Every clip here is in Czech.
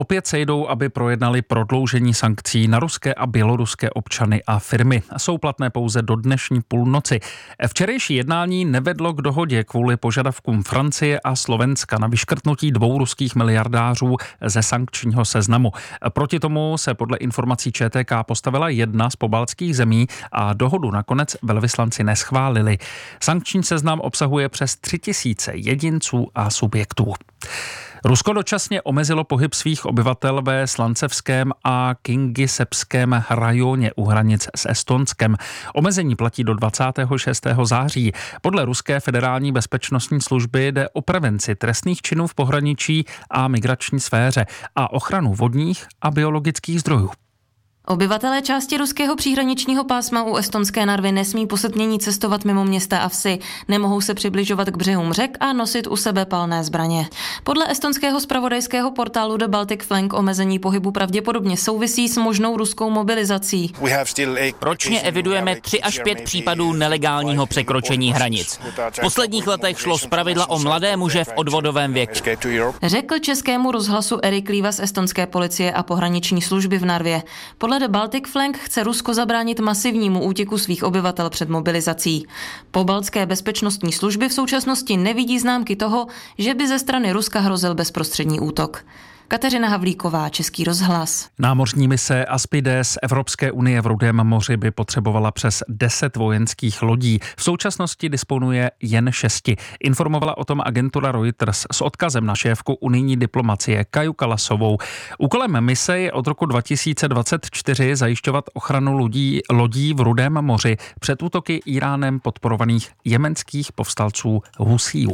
opět sejdou, aby projednali prodloužení sankcí na ruské a běloruské občany a firmy. Jsou platné pouze do dnešní půlnoci. Včerejší jednání nevedlo k dohodě kvůli požadavkům Francie a Slovenska na vyškrtnutí 2 ruských miliardářů ze sankčního seznamu. Proti tomu se podle informací ČTK postavila jedna z pobaltských zemí a dohodu nakonec velvyslanci neschválili. Sankční seznam obsahuje přes 3000 jedinců a subjektů. Rusko dočasně omezilo pohyb svých obyvatel ve Slancevském a Kingisepském rajoně u hranic s Estonskem. Omezení platí do 26. září. Podle ruské federální bezpečnostní služby jde o prevenci trestných činů v pohraničí a migrační sféře a ochranu vodních a biologických zdrojů. Obyvatelé části ruského příhraničního pásma u estonské Narvy nesmí po setmění cestovat mimo města a vsi, nemohou se přibližovat k břehům řek a nosit u sebe palné zbraně. Podle estonského zpravodajského portálu The Baltic Flank omezení pohybu pravděpodobně souvisí s možnou ruskou mobilizací. Ročně evidujeme 3 až 5 případů nelegálního překročení hranic. V posledních letech šlo zpravidla o mladé muže v odvodovém věku. Řekl Českému rozhlasu Erik Líva z estonské policie a pohraniční služby v Narvě. Podle The Baltic Flank chce Rusko zabránit masivnímu útěku svých obyvatel před mobilizací. Pobaltské bezpečnostní služby v současnosti nevidí známky toho, že by ze strany Ruska hrozil bezprostřední útok. Kateřina Havlíková, Český rozhlas. Námořní mise Aspides Evropské unie v Rudém moři by potřebovala přes 10 vojenských lodí. V současnosti disponuje jen 6. Informovala o tom agentura Reuters s odkazem na šéfku unijní diplomacie Kaju Kalasovou. Úkolem mise je od roku 2024 zajišťovat ochranu lodí v Rudém moři před útoky Íránem podporovaných jemenských povstalců Husíů.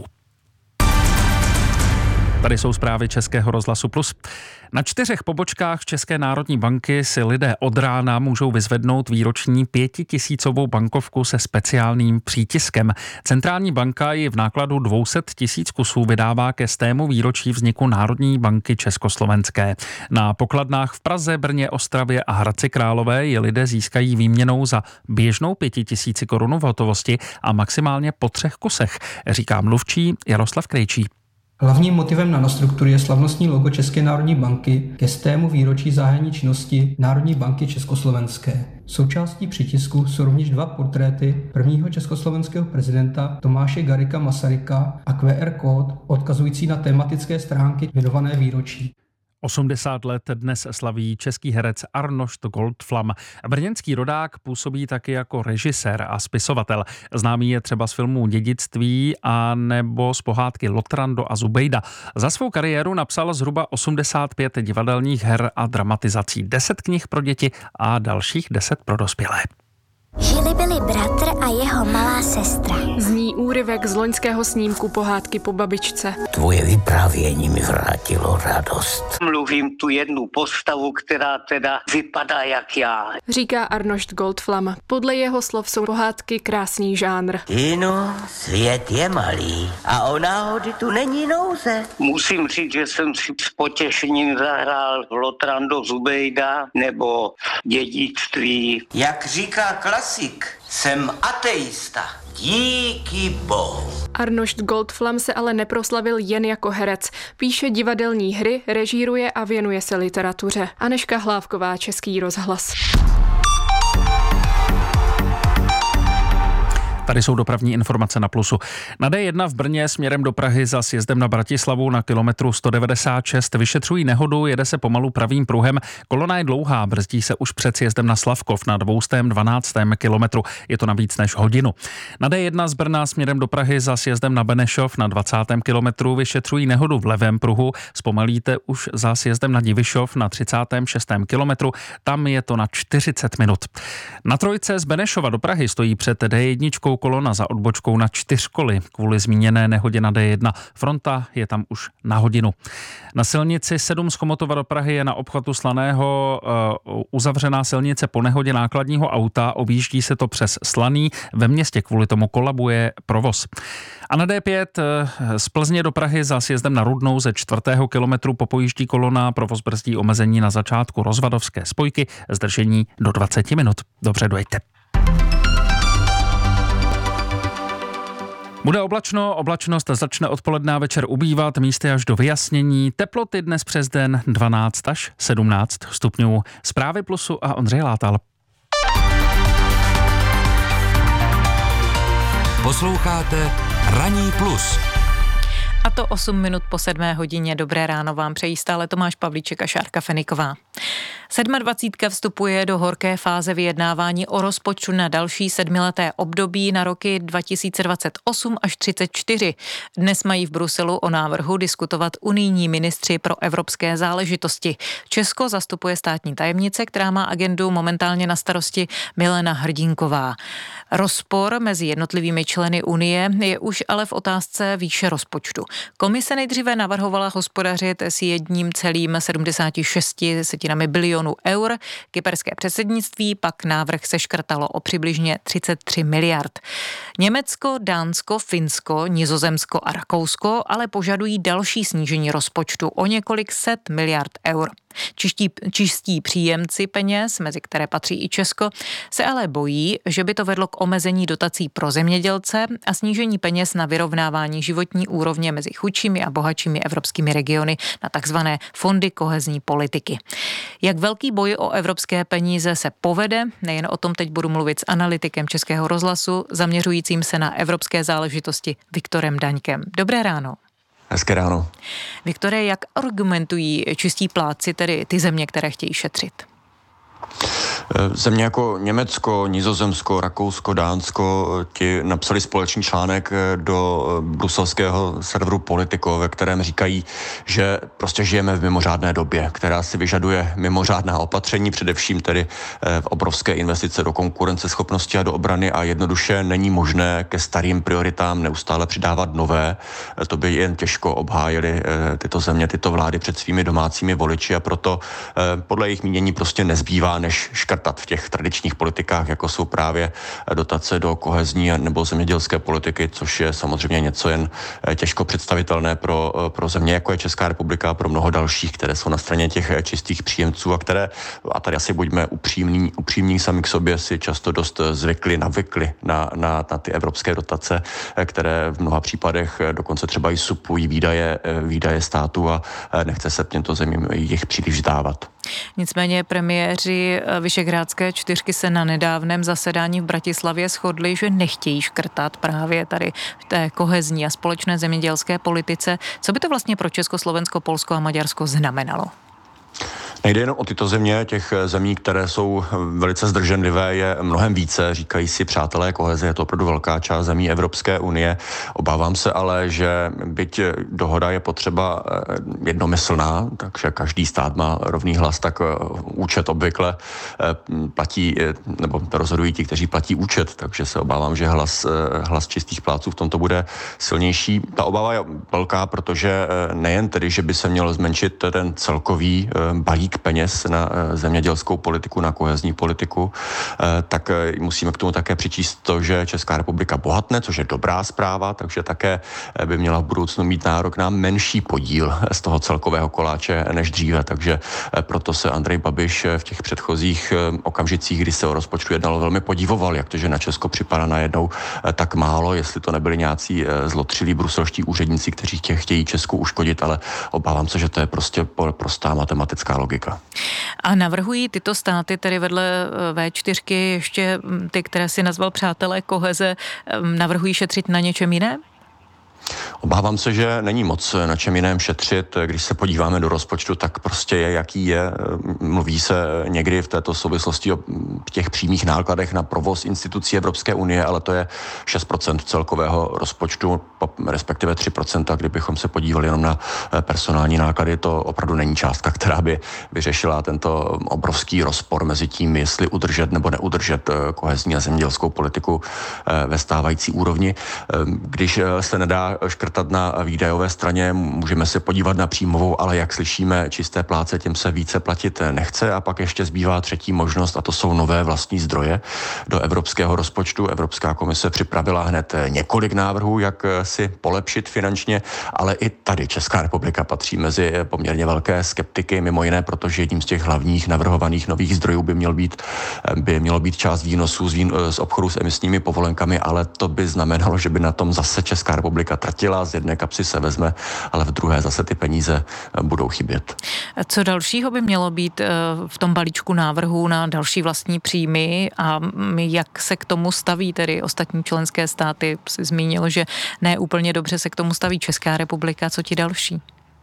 Tady jsou zprávy Českého rozhlasu Plus. Na 4 pobočkách České národní banky si lidé od rána můžou vyzvednout výroční 5000 bankovku se speciálním přítiskem. Centrální banka ji v nákladu 200 000 kusů vydává ke 100. výročí vzniku Národní banky československé. Na pokladnách v Praze, Brně, Ostravě a Hradci Králové je lidé získají výměnou za běžnou 5000 korun v hotovosti a maximálně po 3 kusech, říká mluvčí Jaroslav Krejčí. Hlavním motivem nanostruktury je slavnostní logo České národní banky ke 100. výročí zahájení činnosti Národní banky československé. Součástí přítisku jsou rovněž 2 portréty prvního československého prezidenta Tomáše Garrigua Masaryka a QR kód odkazující na tematické stránky věnované výročí. 80 let dnes slaví český herec Arnošt Goldflam. Brněnský rodák působí taky jako režisér a spisovatel. Známý je třeba z filmů Dědictví a nebo z pohádky Lotrando a Zubejda. Za svou kariéru napsal zhruba 85 divadelních her a dramatizací, 10 knih pro děti a dalších 10 pro dospělé. Žili-byli bratr a jeho malá sestra. Zní úryvek z loňského snímku Pohádky po babičce. Tvoje vyprávění mi vrátilo radost. Mluvím tu jednu postavu, která teda vypadá jak já. Říká Arnošt Goldflam. Podle jeho slov jsou pohádky krásný žánr. Ino, svět je malý a o náhody tu není nouze. Musím říct, že jsem si s potěšením zahrál Lotrando Zubejda nebo Dědictví. Jak říká klasik, jsem ateista. Díky bohu. Arnošt Goldflam se ale neproslavil jen jako herec. Píše divadelní hry, režíruje a věnuje se literatuře. Anežka Hlávková, Český rozhlas. Tady jsou dopravní informace na Plusu. Na D1 v Brně směrem do Prahy za sjezdem na Bratislavu na kilometru 196 vyšetřují nehodu, jede se pomalu pravým pruhem. Kolona je dlouhá, brzdí se už před sjezdem na Slavkov na 212. kilometru. Je to na víc než hodinu. Na D1 z Brna směrem do Prahy za sjezdem na Benešov na 20. kilometru vyšetřují nehodu v levém pruhu. Zpomalíte už za sjezdem na Divišov na 36. kilometru. Tam je to na 40 minut. Na trojce z Benešova do Prahy stojí před D1 kolona za odbočkou na 4 koly kvůli zmíněné nehodě na D1. Fronta je tam už na hodinu. Na silnici 7 z Chomutova do Prahy je na obchvatu Slaného uzavřená silnice po nehodě nákladního auta. Objíždí se to přes Slaný. Ve městě kvůli tomu kolabuje provoz. A na D5 z Plzně do Prahy za sjezdem na Rudnou ze 4. kilometru popojíždí kolona. Provoz brzdí omezení na začátku rozvadovské spojky. Zdržení do 20 minut. Dobře, dojďte. Bude oblačno, oblačnost začne odpoledne a večer ubývat, místy až do vyjasnění. Teploty dnes přes den 12 až 17 stupňů. Zprávy Plusu a Ondřej Látal. Posloucháte Ranní plus. A to 8 minut po 7 hodině. Dobré ráno vám přejí stále Tomáš Pavlíček a Šárka Feniková. 27. vstupuje do horké fáze vyjednávání o rozpočtu na další 7leté období na roky 2028 až 34. Dnes mají v Bruselu o návrhu diskutovat unijní ministři pro evropské záležitosti. Česko zastupuje státní tajemnice, která má agendu momentálně na starosti Milena Hrdinková. Rozpor mezi jednotlivými členy Unie je už ale v otázce výše rozpočtu. Komise nejdříve navrhovala hospodařit s 1,76 bilionů eur. Kyperské předsednictví pak návrh seškrtalo o přibližně 33 miliard. Německo, Dánsko, Finsko, Nizozemsko a Rakousko ale požadují další snížení rozpočtu o několik set miliard eur. Čistí příjemci peněz, mezi které patří i Česko, se ale bojí, že by to vedlo k omezení dotací pro zemědělce a snížení peněz na vyrovnávání životní úrovně mezi chudšími a bohatšími evropskými regiony na takzvané fondy kohezní politiky. Jak velký boj o evropské peníze se povede, nejen o tom teď budu mluvit s analytikem Českého rozhlasu, zaměřujícím se na evropské záležitosti Viktorem Daňkem. Dobré ráno. Hezké ráno. Viktore, jak argumentují čistí plátci, tedy ty země, které chtějí šetřit? Země jako Německo, Nizozemsko, Rakousko, Dánsko, ti napsali společný článek do bruselského serveru Politico, ve kterém říkají, že prostě žijeme v mimořádné době, která si vyžaduje mimořádná opatření, především tedy obrovské investice do konkurenceschopnosti a do obrany a jednoduše není možné ke starým prioritám neustále přidávat nové. To by jen těžko obhájili tyto země, tyto vlády před svými domácími voliči a proto podle jejich mínění prostě nezbývá než škrtat v těch tradičních politikách, jako jsou právě dotace do kohezní nebo zemědělské politiky, což je samozřejmě něco jen těžko představitelné pro země, jako je Česká republika, pro mnoho dalších, které jsou na straně těch čistých příjemců a které, a tady asi buďme upřímní sami k sobě, si často dost navykli na ty evropské dotace, které v mnoha případech dokonce třeba i supují výdaje státu a nechce se těmto zemím jich příliš dávat. Nicméně premiéři Visegrádské čtyřky se na nedávném zasedání v Bratislavě shodli, že nechtějí škrtat právě tady v té kohezní a společné zemědělské politice. Co by to vlastně pro Česko, Slovensko, Polsko a Maďarsko znamenalo? Nejde jenom o tyto země, těch zemí, které jsou velice zdrženlivé, je mnohem více, říkají si přátelé koheze, je to opravdu velká část zemí Evropské unie. Obávám se ale, že byť dohoda je potřeba jednomyslná, takže každý stát má rovný hlas, tak účet obvykle platí, nebo rozhodují ti, kteří platí účet, takže se obávám, že hlas čistých plátců v tomto bude silnější. Ta obava je velká, protože nejen tedy, že by se měl zmenšit ten celkový balík peněz na zemědělskou politiku, na kohezní politiku, tak musíme k tomu také přičíst to, že Česká republika bohatne, což je dobrá zpráva, takže také by měla v budoucnu mít nárok na menší podíl z toho celkového koláče než dříve, takže proto se Andrej Babiš v těch předchozích okamžicích, kdy se o rozpočtu jednalo, velmi podivoval, jak to, že na Česko připadá najednou tak málo, jestli to nebyli nějací zlotřilí bruselští úředníci, kteří chtějí Česku uškodit, ale obávám se, že to je prostě prostá matematická logika. A navrhují tyto státy, tedy vedle V4, ještě ty, které si nazval přátelé koheze, navrhují šetřit na něčem jiném? Obávám se, že není moc na čem jiném šetřit. Když se podíváme do rozpočtu, tak prostě je, jaký je. Mluví se někdy v této souvislosti o těch přímých nákladech na provoz institucí Evropské unie, ale to je 6% celkového rozpočtu, respektive 3%. Kdybychom se podívali jenom na personální náklady, to opravdu není částka, která by vyřešila tento obrovský rozpor mezi tím, jestli udržet nebo neudržet kohezní a zemědělskou politiku ve stávající úrovni. Když se nedá škrtat na výdajové straně, můžeme se podívat na příjmovou, ale jak slyšíme, čisté plátce, těm se více platit nechce a pak ještě zbývá třetí možnost a to jsou nové vlastní zdroje do evropského rozpočtu. Evropská komise připravila hned několik návrhů, jak si polepšit finančně, ale i tady Česká republika patří mezi poměrně velké skeptiky, mimo jiné, protože jedním z těch hlavních navrhovaných nových zdrojů by mělo být část výnosů z obchodu s emisními povolenkami, ale to by znamenalo, že by na tom zase Česká republika tratila, z jedné kapsy se vezme, ale v druhé zase ty peníze budou chybět. Co dalšího by mělo být v tom balíčku návrhů na další vlastní příjmy a jak se k tomu staví tedy ostatní členské státy? Jsi zmínil, že ne úplně dobře se k tomu staví Česká republika, co ti další?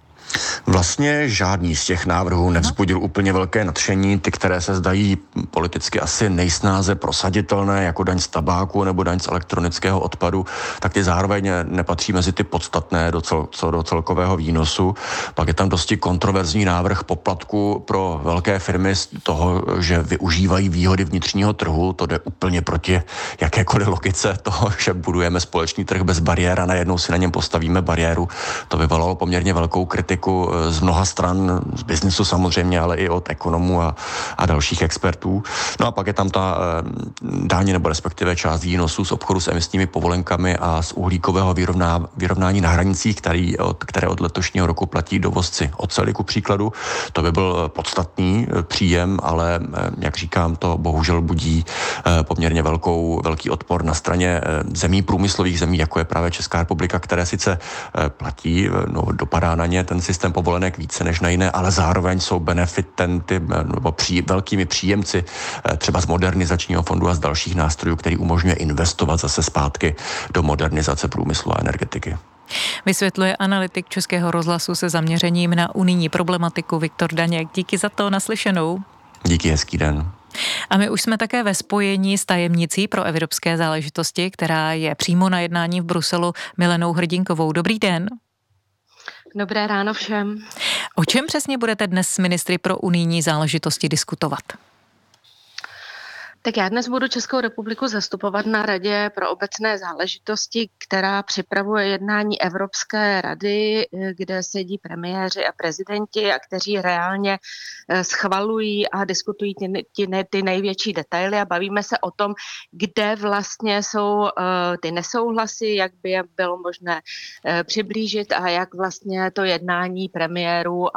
Vlastně žádný z těch návrhů nevzbudil úplně velké nadšení. Ty, které se zdají politicky asi nejsnáze prosaditelné, jako daň z tabáku nebo daň z elektronického odpadu, tak ty zároveň nepatří mezi ty podstatné do celkového výnosu. Pak je tam dosti kontroverzní návrh poplatku pro velké firmy z toho, že využívají výhody vnitřního trhu. To jde úplně proti jakékoliv logice toho, že budujeme společný trh bez bariér a najednou si na něm postavíme bariéru. To vyvolalo poměrně velkou kritiku z mnoha stran, z biznesu samozřejmě, ale i od ekonomů a dalších expertů. No a pak je tam ta daň nebo respektive část výnosů z obchodu s emisními povolenkami a z uhlíkového vyrovnání na hranicích, které od letošního roku platí dovozci oceli ku příkladu. To by byl podstatný příjem, ale jak říkám, to bohužel budí poměrně velký odpor na straně zemí, průmyslových zemí, jako je právě Česká republika, které sice platí, dopadá na ně ten systém povolenek více než na jiné, ale zároveň jsou benefitenty nebo velkými příjemci třeba z modernizačního fondu a z dalších nástrojů, který umožňuje investovat zase zpátky do modernizace průmyslu a energetiky. Vysvětluje analytik Českého rozhlasu se zaměřením na unijní problematiku Viktor Daněk. Díky za to, naslyšenou. Díky, hezký den. A my už jsme také ve spojení s tajemnicí pro evropské záležitosti, která je přímo na jednání v Bruselu, Milenou Hrdinkovou. Dobrý den. Dobré ráno všem. O čem přesně budete dnes s ministry pro unijní záležitosti diskutovat? Tak já dnes budu Českou republiku zastupovat na Radě pro obecné záležitosti, která připravuje jednání Evropské rady, kde sedí premiéři a prezidenti a kteří reálně schvalují a diskutují ty největší detaily a bavíme se o tom, kde vlastně jsou ty nesouhlasy, jak by je bylo možné přiblížit a jak vlastně to jednání premiérů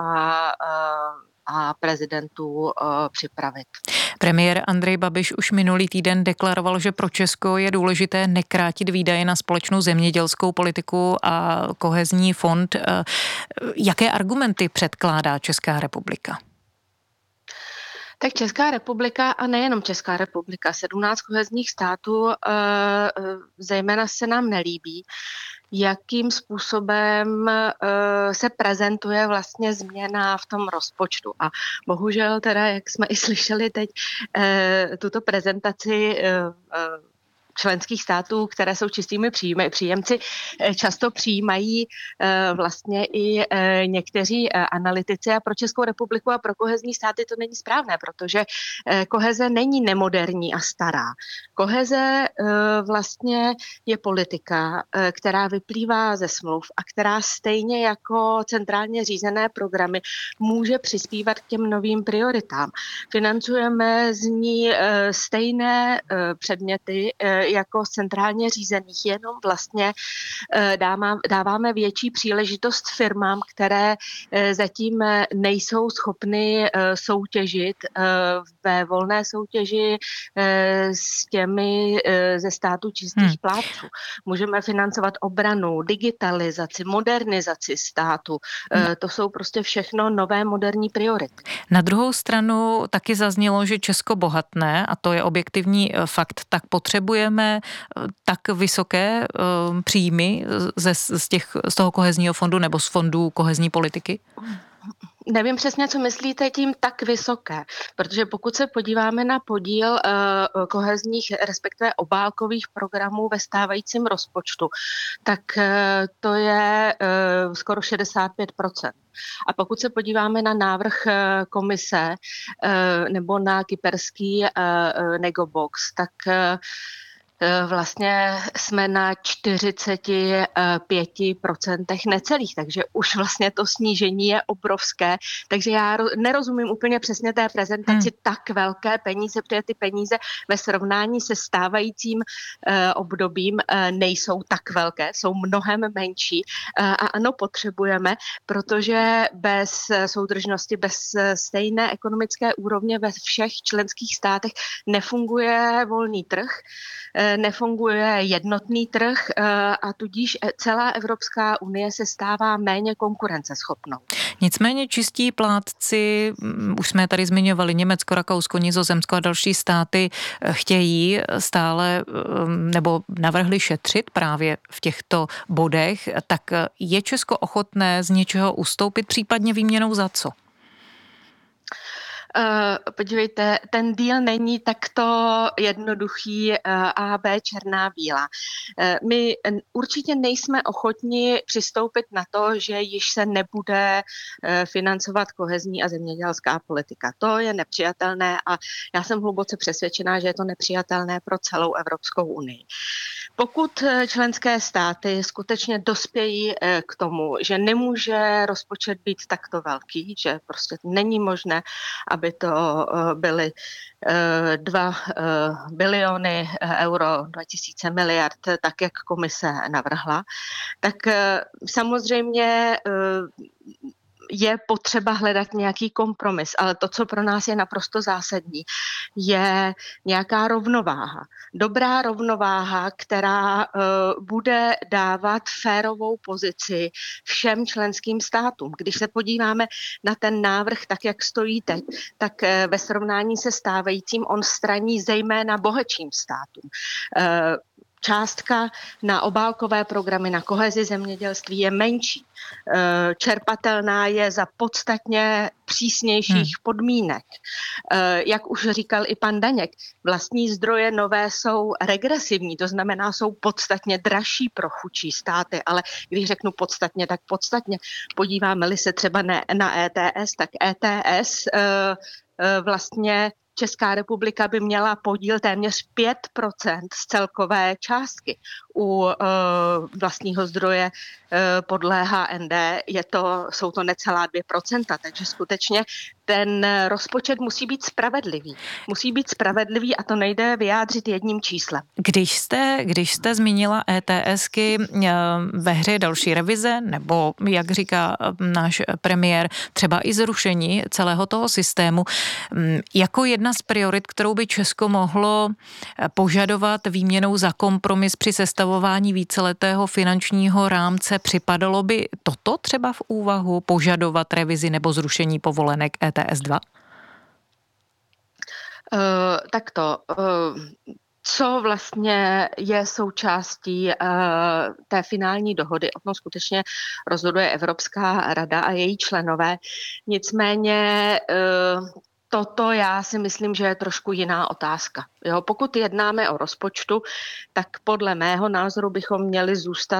a prezidentů připravit. Premiér Andrej Babiš už minulý týden deklaroval, že pro Česko je důležité nekrátit výdaje na společnou zemědělskou politiku a kohezní fond. Jaké argumenty předkládá Česká republika? Tak Česká republika a nejenom Česká republika, 17 kohezních států zejména se nám nelíbí, jakým způsobem se prezentuje vlastně změna v tom rozpočtu. A bohužel teda, jak jsme i slyšeli teď, tuto prezentaci členských států, které jsou čistými příjemci, často přijímají vlastně i někteří analytici a pro Českou republiku a pro kohezní státy to není správné, protože koheze není nemoderní a stará. Koheze vlastně je politika, která vyplývá ze smluv a která stejně jako centrálně řízené programy může přispívat k těm novým prioritám. Financujeme z ní stejné předměty jako z centrálně řízených, jenom vlastně dáváme větší příležitost firmám, které zatím nejsou schopny soutěžit ve volné soutěži s těmi ze státu čistých plátců. Můžeme financovat obranu, digitalizaci, modernizaci státu. To jsou prostě všechno nové moderní priority. Na druhou stranu taky zaznělo, že Česko bohatne, a to je objektivní fakt, tak potřebujeme tak vysoké příjmy z toho kohezního fondu nebo z fondů kohezní politiky? Nevím přesně, co myslíte tím tak vysoké, protože pokud se podíváme na podíl kohezních, respektive obálkových programů ve stávajícím rozpočtu, tak to je skoro 65%. A pokud se podíváme na návrh komise nebo na kyperský negobox, tak vlastně jsme na 45% necelých, takže už vlastně to snížení je obrovské, takže já nerozumím úplně přesně té prezentaci tak velké peníze, protože ty peníze ve srovnání se stávajícím obdobím nejsou tak velké, jsou mnohem menší a ano, potřebujeme, protože bez soudržnosti, bez stejné ekonomické úrovně ve všech členských státech nefunguje volný trh, nefunguje jednotný trh a tudíž celá Evropská unie se stává méně konkurenceschopnou. Nicméně čistí plátci, už jsme tady zmiňovali Německo, Rakousko, Nizozemsko a další státy, chtějí stále nebo navrhli šetřit právě v těchto bodech, tak je Česko ochotné z něčeho ustoupit, případně výměnou za co? Podívejte, ten deal není takto jednoduchý A, B, černá, bílá. My určitě nejsme ochotni přistoupit na to, že již se nebude financovat kohezní a zemědělská politika. To je nepřijatelné a já jsem hluboce přesvědčená, že je to nepřijatelné pro celou Evropskou unii. Pokud členské státy skutečně dospějí k tomu, že nemůže rozpočet být takto velký, že prostě není možné, aby to byly 2 biliony euro, 2000 miliard, tak jak komise navrhla, tak samozřejmě je potřeba hledat nějaký kompromis, ale to, co pro nás je naprosto zásadní, je nějaká rovnováha. Dobrá rovnováha, která bude dávat férovou pozici všem členským státům. Když se podíváme na ten návrh, tak jak stojí teď, tak ve srovnání se stávajícím on straní zejména bohatším státům. Částka na obálkové programy, na kohezi zemědělství je menší. Čerpatelná je za podstatně přísnějších podmínek. Jak už říkal i pan Daněk, vlastní zdroje nové jsou regresivní, to znamená, jsou podstatně dražší pro chudší státy, ale když řeknu podstatně, tak podstatně. Podíváme-li se třeba na ETS, tak ETS vlastně Česká republika by měla podíl téměř 5% z celkové částky. U vlastního zdroje podle HND jsou to necelá 2%, takže skutečně ten rozpočet musí být spravedlivý. Musí být spravedlivý a to nejde vyjádřit jedním číslem. Když jste zmínila ETSky, ve hře je další revize, nebo jak říká náš premiér, třeba i zrušení celého toho systému. Jako jedna z priorit, kterou by Česko mohlo požadovat výměnou za kompromis při sestavování víceletého finančního rámce, připadalo by toto třeba v úvahu požadovat revizi nebo zrušení povolenek ETS 2? Co vlastně je součástí té finální dohody, o tom skutečně rozhoduje Evropská rada a její členové. Nicméně toto já si myslím, že je trošku jiná otázka. Jo, pokud jednáme o rozpočtu, tak podle mého názoru bychom měli zůstat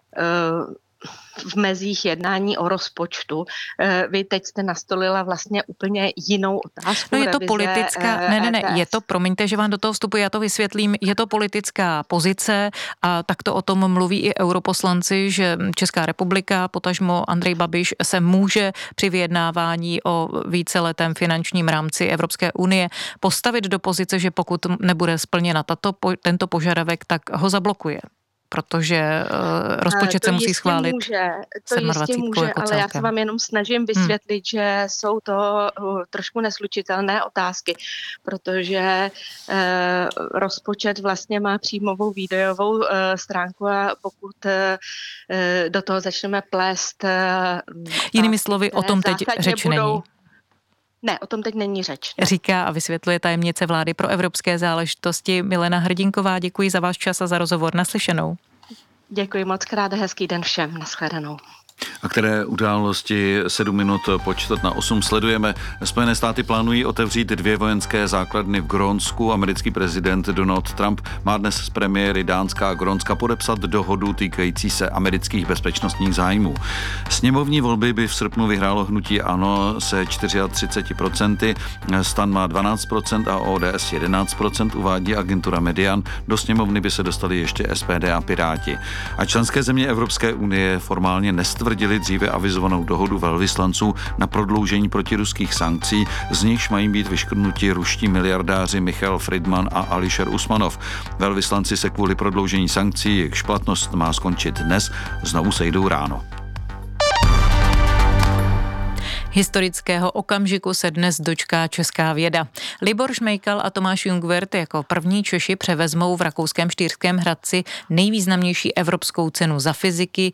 v mezích jednání o rozpočtu. Vy teď jste nastolila vlastně úplně jinou otázku. No je to politická, je to, promiňte, že vám do toho vstupuji, já to vysvětlím, je to politická pozice a takto o tom mluví i europoslanci, že Česká republika, potažmo Andrej Babiš, se může při vyjednávání o víceletém finančním rámci Evropské unie postavit do pozice, že pokud nebude splněna tento požadavek, tak ho zablokuje. Protože rozpočet se musí schválit. To jistě může, jako ale já se vám jenom snažím vysvětlit, že jsou to trošku neslučitelné otázky, protože rozpočet vlastně má příjmovou výdajovou stránku a pokud do toho začneme plést... Jinými slovy, o tom teď řeč není. Ne, o tom teď není řeč. Říká a vysvětluje tajemnice vlády pro evropské záležitosti Milena Hrdinková. Děkuji za váš čas a za rozhovor. Naslyšenou. Děkuji moc krát, hezký den všem. Nashledanou. A které události 7 minut po 7:45 sledujeme. Spojené státy plánují otevřít 2 vojenské základny v Grónsku. Americký prezident Donald Trump má dnes s premiéry Dánska a Grónska podepsat dohodu týkající se amerických bezpečnostních zájmů. Sněmovní volby by v srpnu vyhrálo hnutí ANO se 34%, STAN má 12% a ODS 11%, uvádí agentura Median. Do sněmovny by se dostali ještě SPD a Piráti. A členské země Evropské unie formálně nestvrdili dříve avizovanou dohodu velvyslanců na prodloužení protiruských sankcí, z nichž mají být vyškrtnuti ruští miliardáři Michal Friedman a Alisher Usmanov. Velvyslanci se kvůli prodloužení sankcí, jejichž platnost má skončit dnes, znovu sejdou ráno. Historického okamžiku se dnes dočká česká věda. Libor Šmejkal a Tomáš Jungwirth jako první Češi převezmou v rakouském Štýrském Hradci nejvýznamnější evropskou cenu za fyziky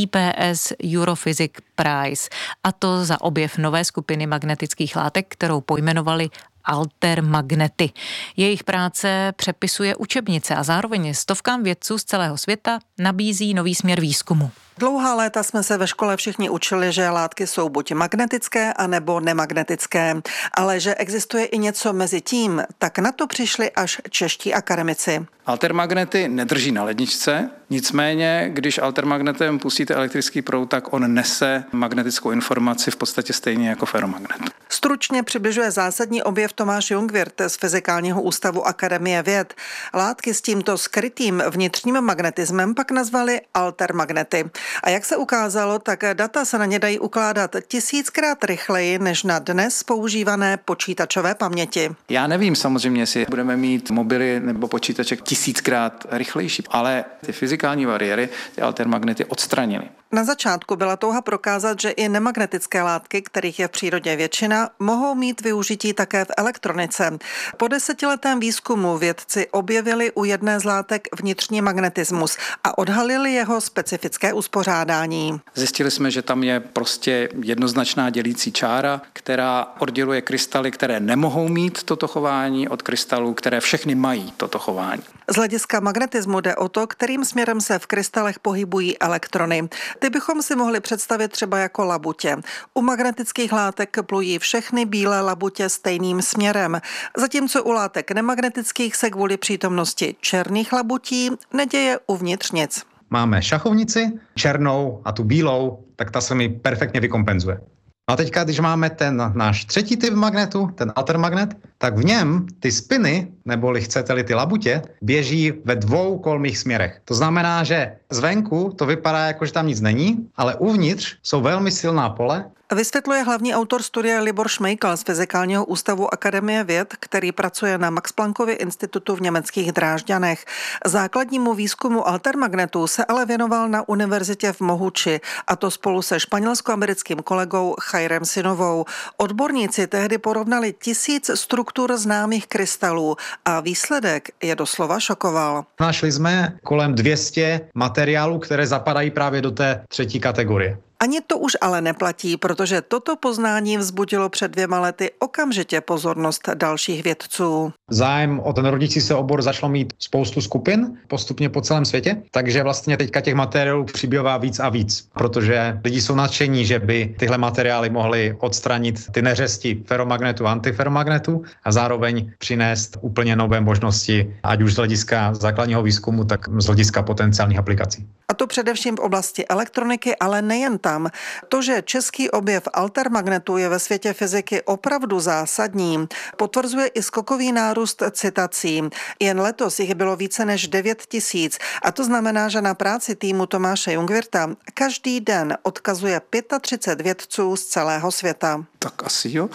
IPS Europhysics Prize. A to za objev nové skupiny magnetických látek, kterou pojmenovali altermagnety. Jejich práce přepisuje učebnice a zároveň stovkám vědců z celého světa nabízí nový směr výzkumu. Dlouhá léta jsme se ve škole všichni učili, že látky jsou buď magnetické, anebo nemagnetické, ale že existuje i něco mezi tím, tak na to přišli až čeští akademici. Altermagnety nedrží na ledničce, nicméně, když altermagnetem pustíte elektrický proud, tak on nese magnetickou informaci v podstatě stejně jako ferromagnet. Stručně přibližuje zásadní objev Tomáš Jungwirth z Fyzikálního ústavu Akademie věd. Látky s tímto skrytým vnitřním magnetismem pak nazvali altermagnety. A jak se ukázalo, tak data se na ně dají ukládat 1000krát rychleji než na dnes používané počítačové paměti. Já nevím samozřejmě, jestli budeme mít mobily nebo počítače 1000krát rychlejší, ale ty fyzikální bariéry, ty altermagnety odstranily. Na začátku byla touha prokázat, že i nemagnetické látky, kterých je v přírodě většina, mohou mít využití také v elektronice. Po 10letém výzkumu vědci objevili u jedné z látek vnitřní magnetismus a odhalili jeho specifické uspořádání. Zjistili jsme, že tam je prostě jednoznačná dělící čára, která odděluje krystaly, které nemohou mít toto chování, od krystalů, které všechny mají toto chování. Z hlediska magnetismu jde o to, kterým směrem se v krystalech pohybují elektrony. Ty bychom si mohli představit třeba jako labutě. U magnetických látek plují všechny bílé labutě stejným směrem, zatímco u látek nemagnetických se kvůli přítomnosti černých labutí neděje uvnitř nic. Máme šachovnici, černou a tu bílou, tak ta se mi perfektně vykompenzuje. A teďka, když máme ten náš třetí typ magnetu, ten altermagnet, tak v něm ty spiny, neboli chcete-li ty labutě, běží ve 2 kolmých směrech. To znamená, že zvenku to vypadá jako, že tam nic není, ale uvnitř jsou velmi silná pole. Vysvětluje hlavní autor studie Libor Šmejkal z Fyzikálního ústavu Akademie věd, který pracuje na Max Planckově institutu v německých Drážďanech. Základnímu výzkumu altermagnetů se ale věnoval na univerzitě v Mohuči, a to spolu se španělsko-americkým kolegou Jairem Sinovou. Odborníci tehdy porovnali 1000 struktur známých krystalů a výsledek je doslova šokoval. Našli jsme kolem 200 materiálů, které zapadají právě do té třetí kategorie. Ani to už ale neplatí, protože toto poznání vzbudilo před 2 lety okamžitě pozornost dalších vědců. Zájem o ten rodící se obor začalo mít spoustu skupin postupně po celém světě, takže vlastně teďka těch materiálů přibývá víc a víc, protože lidi jsou nadšení, že by tyhle materiály mohly odstranit ty neřesti ferromagnetu a antiferromagnetu a zároveň přinést úplně nové možnosti, ať už z hlediska základního výzkumu, tak z hlediska potenciálních aplikací. A to především v oblasti elektroniky, ale nejen tam. To, že český objev altermagnetu je ve světě fyziky opravdu zásadní, potvrzuje i skokový nárůst citací. Jen letos jich bylo více než 9000 a to znamená, že na práci týmu Tomáše Jungwirtha každý den odkazuje 35 vědců z celého světa. Tak asi jo.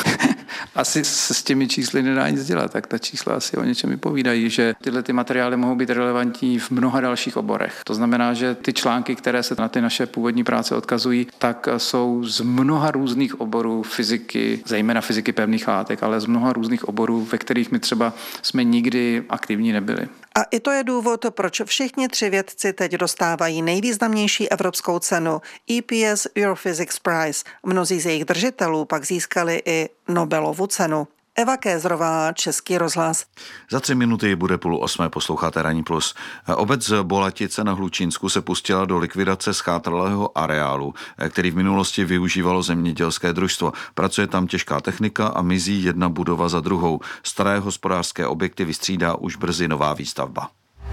Asi se s těmi čísly nedá nic dělat, tak ta čísla asi o něčem vypovídají, že tyhle ty materiály mohou být relevantní v mnoha dalších oborech. To znamená, že ty články, které se na ty naše původní práce odkazují, tak jsou z mnoha různých oborů fyziky, zejména fyziky pevných látek, ale z mnoha různých oborů, ve kterých my třeba jsme nikdy aktivní nebyli. A i to je důvod, proč všichni 3 vědci teď dostávají nejvýznamnější evropskou cenu EPS Europhysics Prize. Mnozí z jejich držitelů pak získali i Nobelovu cenu. Eva Kézrová, Český rozhlas. Za 3 minuty bude 7:30, posloucháte Ranní plus. Obec Bolatice na Hlučínsku se pustila do likvidace schátralého areálu, který v minulosti využívalo zemědělské družstvo. Pracuje tam těžká technika a mizí jedna budova za druhou. Staré hospodářské objekty vystřídá už brzy nová výstavba.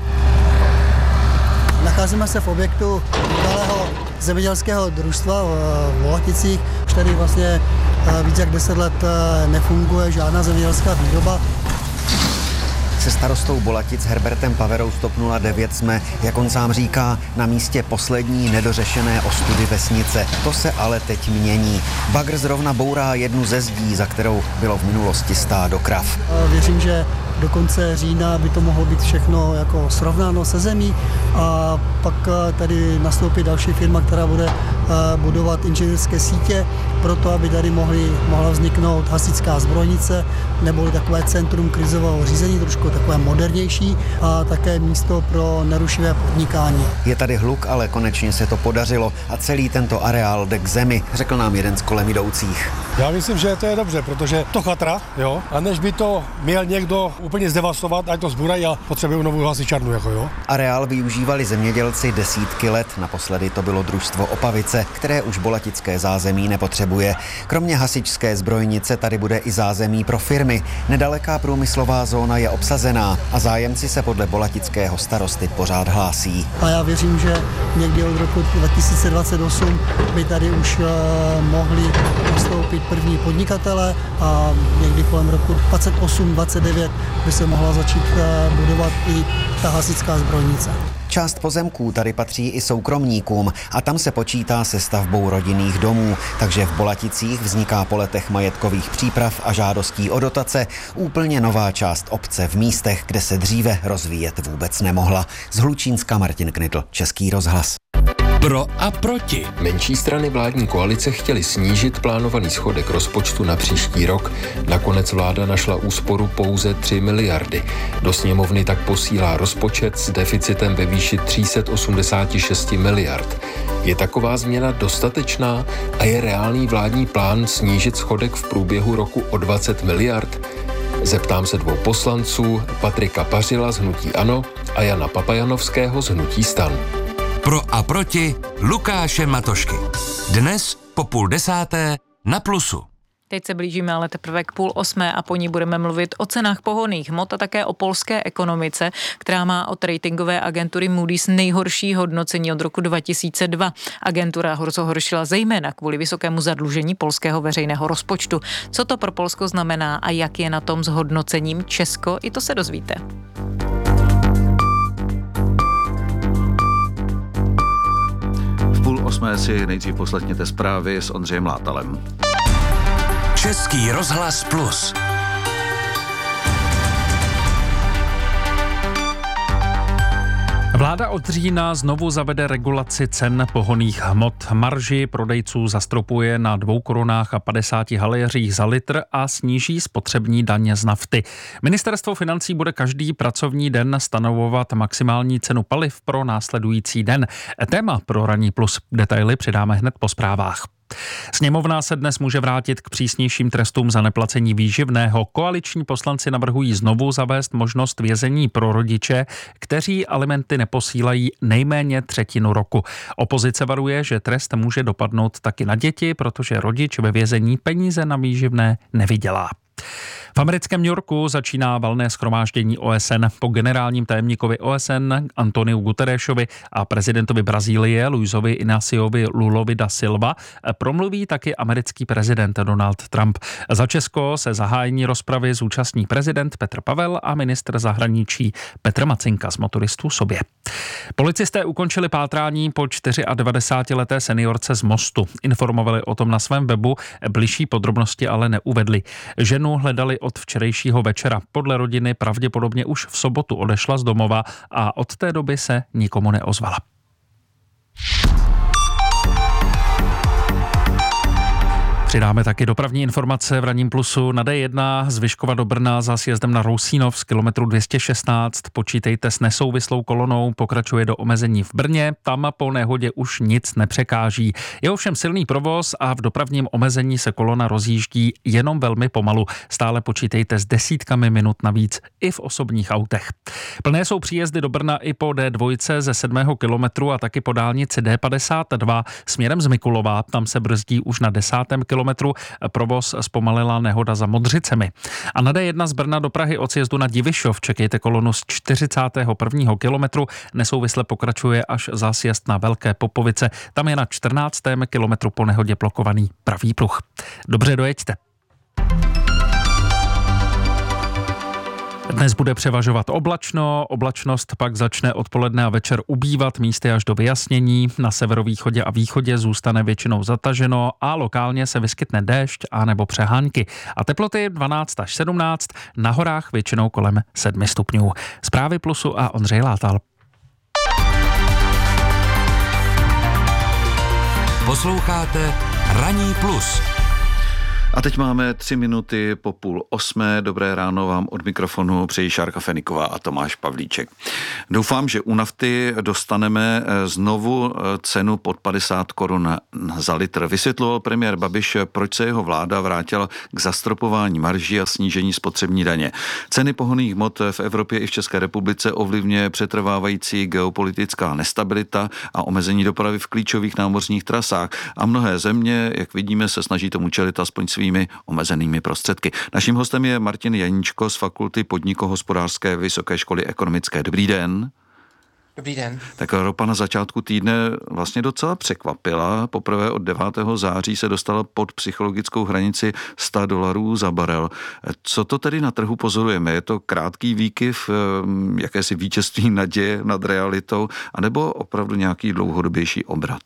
Nacházíme se v objektu bývalého zemědělského družstva v Bolaticích. Už tady vlastně víc jak 10 let nefunguje žádná zemědělská výroba. Se starostou Bolatic Herbertem Paverou z TOP 09 jsme, jak on sám říká, na místě poslední nedořešené ostudy vesnice. To se ale teď mění. Bagr zrovna bourá jednu ze zdí, za kterou bylo v minulosti stádo krav. Věřím, že do konce října by to mohlo být všechno jako srovnáno se zemí a pak tady nastoupí další firma, která bude budovat inženýrské sítě pro to, aby tady mohla vzniknout hasičská zbrojnice nebo takové centrum krizového řízení, trošku takové modernější a také místo pro nerušivé podnikání. Je tady hluk, ale konečně se to podařilo a celý tento areál jde k zemi, řekl nám jeden z kolem jdoucích. Já myslím, že to je dobře, protože to chatra, jo, a než by to měl někdo úplně zdevastovat, ať to zburají a potřebují novou hasičárnu, jako jo. Areál využívali zemědělci desítky let, naposledy to bylo družstvo Opavice, které už bolatické zázemí nepotřebuje. Kromě hasičské zbrojnice tady bude i zázemí pro firmy. Nedaleká průmyslová zóna je obsazená a zájemci se podle bolatického starosty pořád hlásí. A já věřím, že někdy od roku 2028 by tady už mohli nastoupit první podnikatele a někdy kolem roku 28-29 by se mohla začít budovat i ta hasičská zbrojnice. Část pozemků tady patří i soukromníkům a tam se počítá se stavbou rodinných domů, takže v Bolaticích vzniká po letech majetkových příprav a žádostí o dotace úplně nová část obce v místech, kde se dříve rozvíjet vůbec nemohla. Z Hlučínska Martin Knitl, Český rozhlas. Pro a proti. Menší strany vládní koalice chtěly snížit plánovaný schodek rozpočtu na příští rok. Nakonec vláda našla úsporu pouze 3 miliardy. Do sněmovny tak posílá rozpočet s deficitem ve výši 386 miliard. Je taková změna dostatečná a je reálný vládní plán snížit schodek v průběhu roku o 20 miliard? Zeptám se 2 poslanců, Patrika Pařila z hnutí ANO a Jana Papajanovského z hnutí STAN. Pro a proti Lukáše Matošky. Dnes po 9:30 na Plusu. Teď se blížíme ale teprve k 7:30 a po ní budeme mluvit o cenách pohonných hmot a také o polské ekonomice, která má od ratingové agentury Moody's nejhorší hodnocení od roku 2002. Agentura ho zhoršila zejména kvůli vysokému zadlužení polského veřejného rozpočtu. Co to pro Polsko znamená a jak je na tom s hodnocením Česko, i to se dozvíte. V 7:30 si nejdřív poslechněte zprávy s Ondřejem Látalem. Český rozhlas Plus. Vláda od října znovu zavede regulaci cen pohonných hmot. Marži prodejců zastropuje na 2 korunách a 50 haléřích za litr a sníží spotřební daně z nafty. Ministerstvo financí bude každý pracovní den stanovovat maximální cenu paliv pro následující den. Téma pro Ranní plus. Detaily přidáme hned po zprávách. Sněmovna se dnes může vrátit k přísnějším trestům za neplacení výživného. Koaliční poslanci navrhují znovu zavést možnost vězení pro rodiče, kteří alimenty neposílají nejméně 1/3 roku. Opozice varuje, že trest může dopadnout taky na děti, protože rodič ve vězení peníze na výživné nevydělá. V americkém New Yorku začíná valné shromáždění OSN. Po generálním tajemníkovi OSN Antoniu Guterresovi a prezidentovi Brazílie Luizovi Inaciovi Lulovi da Silva promluví taky americký prezident Donald Trump. Za Česko se zahájení rozpravy zúčastní prezident Petr Pavel a ministr zahraničí Petr Macinka z Motoristů sobě. Policisté ukončili pátrání po 94leté seniorce z Mostu. Informovali o tom na svém webu, bližší podrobnosti ale neuvedli. Ženu hledali od včerejšího večera. Podle rodiny pravděpodobně už v sobotu odešla z domova a od té doby se nikomu neozvala. Přidáme taky dopravní informace v ranním plusu. Na D1 z Vyškova do Brna za sjezdem na Rousínov z kilometru 216. Počítejte s nesouvislou kolonou, pokračuje do omezení v Brně. Tam po nehodě už nic nepřekáží. Je ovšem silný provoz a v dopravním omezení se kolona rozjíždí jenom velmi pomalu. Stále počítejte s desítkami minut navíc i v osobních autech. Plné jsou příjezdy do Brna i po D2 ze 7. kilometru a taky po dálnici D52 směrem z Mikulova. Tam se brzdí už na 10. kilometru. Provoz zpomalila nehoda za Modřicemi. A na D1 z Brna do Prahy od sjezdu na Divišov čekejte kolonu z 41. kilometru. Nesouvisle pokračuje až za sjezd na Velké Popovice. Tam je na 14. kilometru po nehodě blokovaný pravý pruh. Dobře dojeďte. Dnes bude převažovat oblačno, oblačnost pak začne odpoledne a večer ubývat, místy až do vyjasnění. Na severovýchodě a východě zůstane většinou zataženo a lokálně se vyskytne déšť a nebo přehánky. A teploty 12 až 17, na horách většinou kolem 7 stupňů. Zprávy Plusu a Ondřej Látal. Posloucháte Ranní plus. A teď máme 3 minuty po 7:30. Dobré ráno vám od mikrofonu přejí Šárka Feniková a Tomáš Pavlíček. Doufám, že u nafty dostaneme znovu cenu pod 50 korun za litr. Vysvětloval premiér Babiš, proč se jeho vláda vrátila k zastropování marží a snížení spotřební daně. Ceny pohonných hmot v Evropě i v České republice ovlivňuje přetrvávající geopolitická nestabilita a omezení dopravy v klíčových námořních trasách. A mnohé země, jak vidíme, se snaží tomu čelit aspoň svými omezenými prostředky. Naším hostem je Martin Janíčko z Fakulty podnikohospodářské Vysoké školy ekonomické. Dobrý den. Dobrý den. Tak ropa na začátku týdne vlastně docela překvapila. Poprvé od 9. září se dostala pod psychologickou hranici $100 za barel. Co to tedy na trhu pozorujeme? Je to krátký výkyv, jakési vítězství naděje nad realitou, anebo opravdu nějaký dlouhodobější obrat?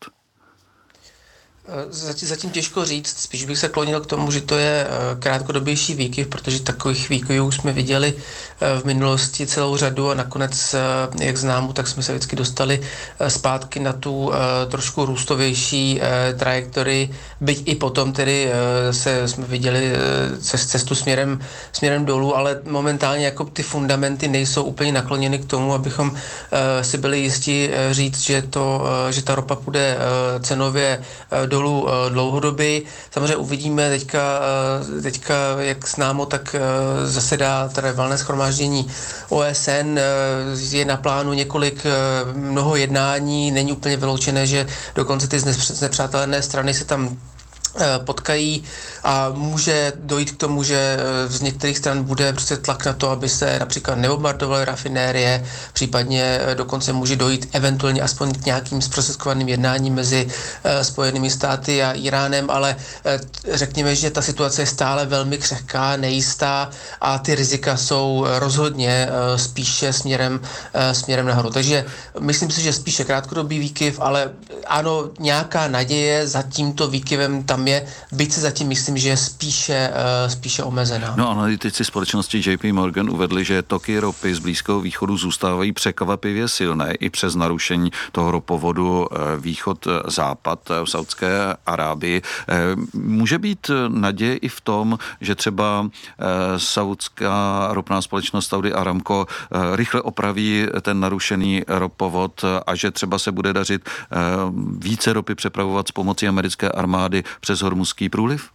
Zatím těžko říct, spíš bych se klonil k tomu, že to je krátkodobější výkyv, protože takových výkyvů jsme viděli v minulosti celou řadu a nakonec, jak známo, tak jsme se vždycky dostali zpátky na tu trošku růstovější trajektorii, byť i potom tedy jsme viděli cestu směrem dolů, ale momentálně jako ty fundamenty nejsou úplně nakloněny k tomu, abychom si byli jistí říct, že ta ropa půjde cenově dolů dlouhodobě. Samozřejmě uvidíme teďka, jak známo, tak zasedá tady valné shromáždění OSN, je na plánu mnoho jednání, není úplně vyloučené, že dokonce ty znepřátelené strany se tam potkají a může dojít k tomu, že z některých stran bude prostě tlak na to, aby se například nebombardovaly rafinérie, případně dokonce může dojít eventuálně aspoň k nějakým zprostředkovaným jednáním mezi Spojenými státy a Iránem, ale řekněme, že ta situace je stále velmi křehká, nejistá a ty rizika jsou rozhodně spíše směrem nahoru. Takže myslím si, že spíše krátkodobý výkyv, ale ano, nějaká naděje za tímto výkyvem tam je, byť se zatím myslím, že je spíše omezená. No, analytici společnosti JP Morgan uvedli, že toky ropy z Blízkého východu zůstávají překvapivě silné i přes narušení toho ropovodu východ-západ v Saudské Arábii. Může být naděje i v tom, že třeba saudská ropná společnost Saudi Aramco rychle opraví ten narušený ropovod a že třeba se bude dařit více ropy přepravovat s pomocí americké armády přes Hormuzský průliv?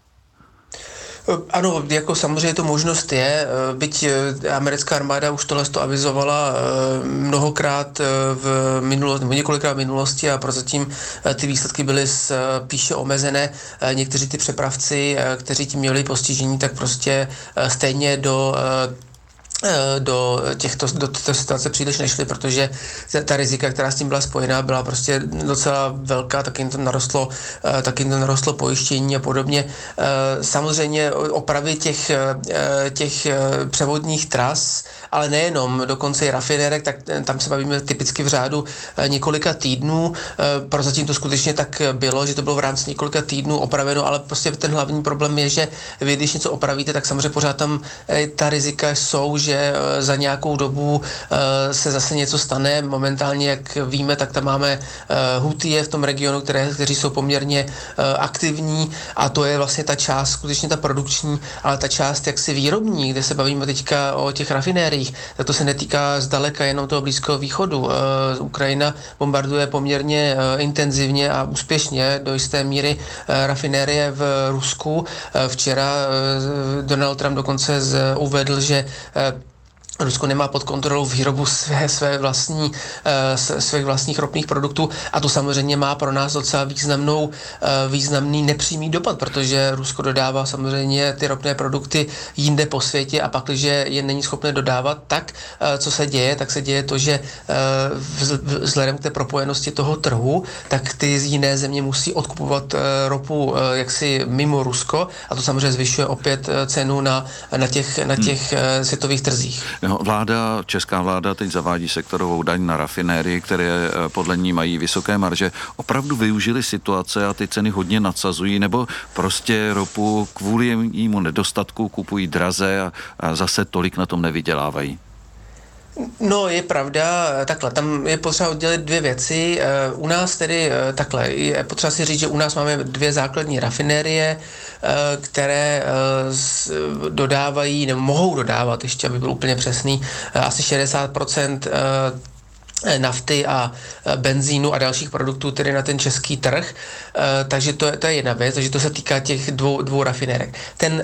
Ano, jako samozřejmě to možnost je, byť americká armáda už tohle avizovala mnohokrát několikrát v minulosti a prozatím ty výsledky byly spíše omezené. Někteří ty přepravci, kteří tím měli postižení, tak prostě stejně do této situace příliš nešli, protože ta rizika, která s tím byla spojená, byla prostě docela velká, taky jim to narostlo pojištění a podobně. Samozřejmě opravy těch převodních tras, ale nejenom, dokonce i rafinérek, tak tam se bavíme typicky v řádu několika týdnů. Prozatím to skutečně tak bylo, že to bylo v rámci několika týdnů opraveno, ale prostě ten hlavní problém je, že vy, když něco opravíte, tak samozřejmě pořád tam ta rizika jsou, že že za nějakou dobu se zase něco stane. Momentálně, jak víme, tak tam máme Houthie v tom regionu, kteří jsou poměrně aktivní, a to je vlastně ta část, skutečně ta produkční, ale ta část jaksi výrobní, kde se bavíme teďka o těch rafinériích, tak to se netýká zdaleka jenom toho Blízkého východu. Ukrajina bombarduje poměrně intenzivně a úspěšně do jisté míry rafinérie v Rusku. Včera Donald Trump dokonce uvedl, že Rusko nemá pod kontrolou výrobu svých vlastních ropných produktů, a to samozřejmě má pro nás docela významný nepřímý dopad, protože Rusko dodává samozřejmě ty ropné produkty jinde po světě, a pak, když je není schopné dodávat, tak co se děje, tak se děje to, že vzhledem k té propojenosti toho trhu, tak ty jiné země musí odkupovat ropu jaksi mimo Rusko, a to samozřejmě zvyšuje opět cenu na těch světových trzích. Česká vláda teď zavádí sektorovou daň na rafinérii, které podle ní mají vysoké marže. Opravdu využili situace a ty ceny hodně nadsazují, nebo prostě ropu kvůli jejímu nedostatku kupují draze a zase tolik na tom nevydělávají? No, je pravda, takhle, tam je potřeba oddělit dvě věci. U nás tedy takhle, je potřeba si říct, že u nás máme dvě základní rafinérie, které dodávají, nebo mohou dodávat, ještě aby byl úplně přesný, asi 60% nafty a benzínu a dalších produktů tedy na ten český trh, takže to je jedna věc, takže to se týká těch dvou rafinérek.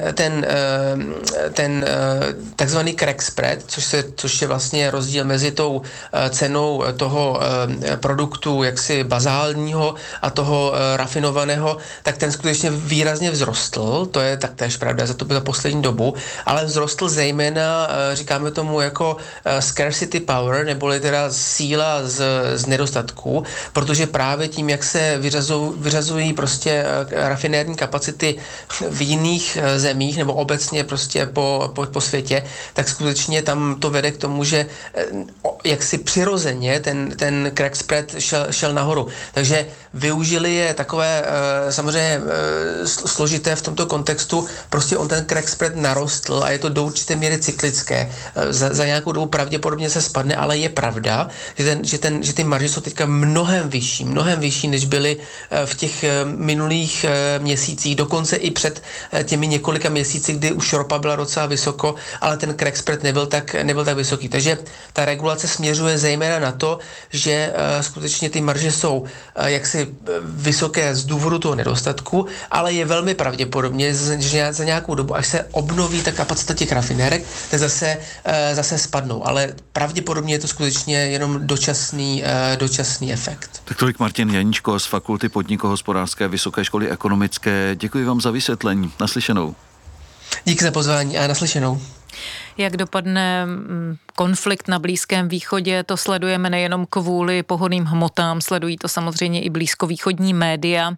Ten takzvaný crack spread, což je vlastně rozdíl mezi tou cenou toho produktu jaksi bazálního a toho rafinovaného, tak ten skutečně výrazně vzrostl, to je taktéž pravda za poslední dobu, ale vzrostl zejména, říkáme tomu jako scarcity power, neboli teda síla z nedostatků, protože právě tím, jak se vyřazují prostě rafinérní kapacity v jiných zemích nebo obecně prostě po světě, tak skutečně tam to vede k tomu, že jaksi přirozeně ten crack spread šel nahoru. Takže využili je takové samozřejmě složité v tomto kontextu, prostě on ten crack spread narostl a je to do určité míry cyklické. Za nějakou dobu pravděpodobně se spadne, ale je pravda, že ty marže jsou teďka mnohem vyšší, než byly v těch minulých měsících, dokonce i před těmi několika měsíci, kdy už ropa byla docela vysoko, ale ten crack spread nebyl tak vysoký. Takže ta regulace směřuje zejména na to, že skutečně ty marže jsou jaksi vysoké z důvodu toho nedostatku, ale je velmi pravděpodobně, že za nějakou dobu, až se obnoví ta kapacita těch rafinérek, tak zase spadnou. Ale pravděpodobně je to skutečně jenom dočasný efekt. Tak tolik Martin Janíčko z Fakulty podnikohospodářské Vysoké školy ekonomické. Děkuji vám za vysvětlení. Naslyšenou. Díky za pozvání a naslyšenou. Jak dopadne konflikt na Blízkém východě, to sledujeme nejenom kvůli pohonným hmotám, sledují to samozřejmě i blízkovýchodní média.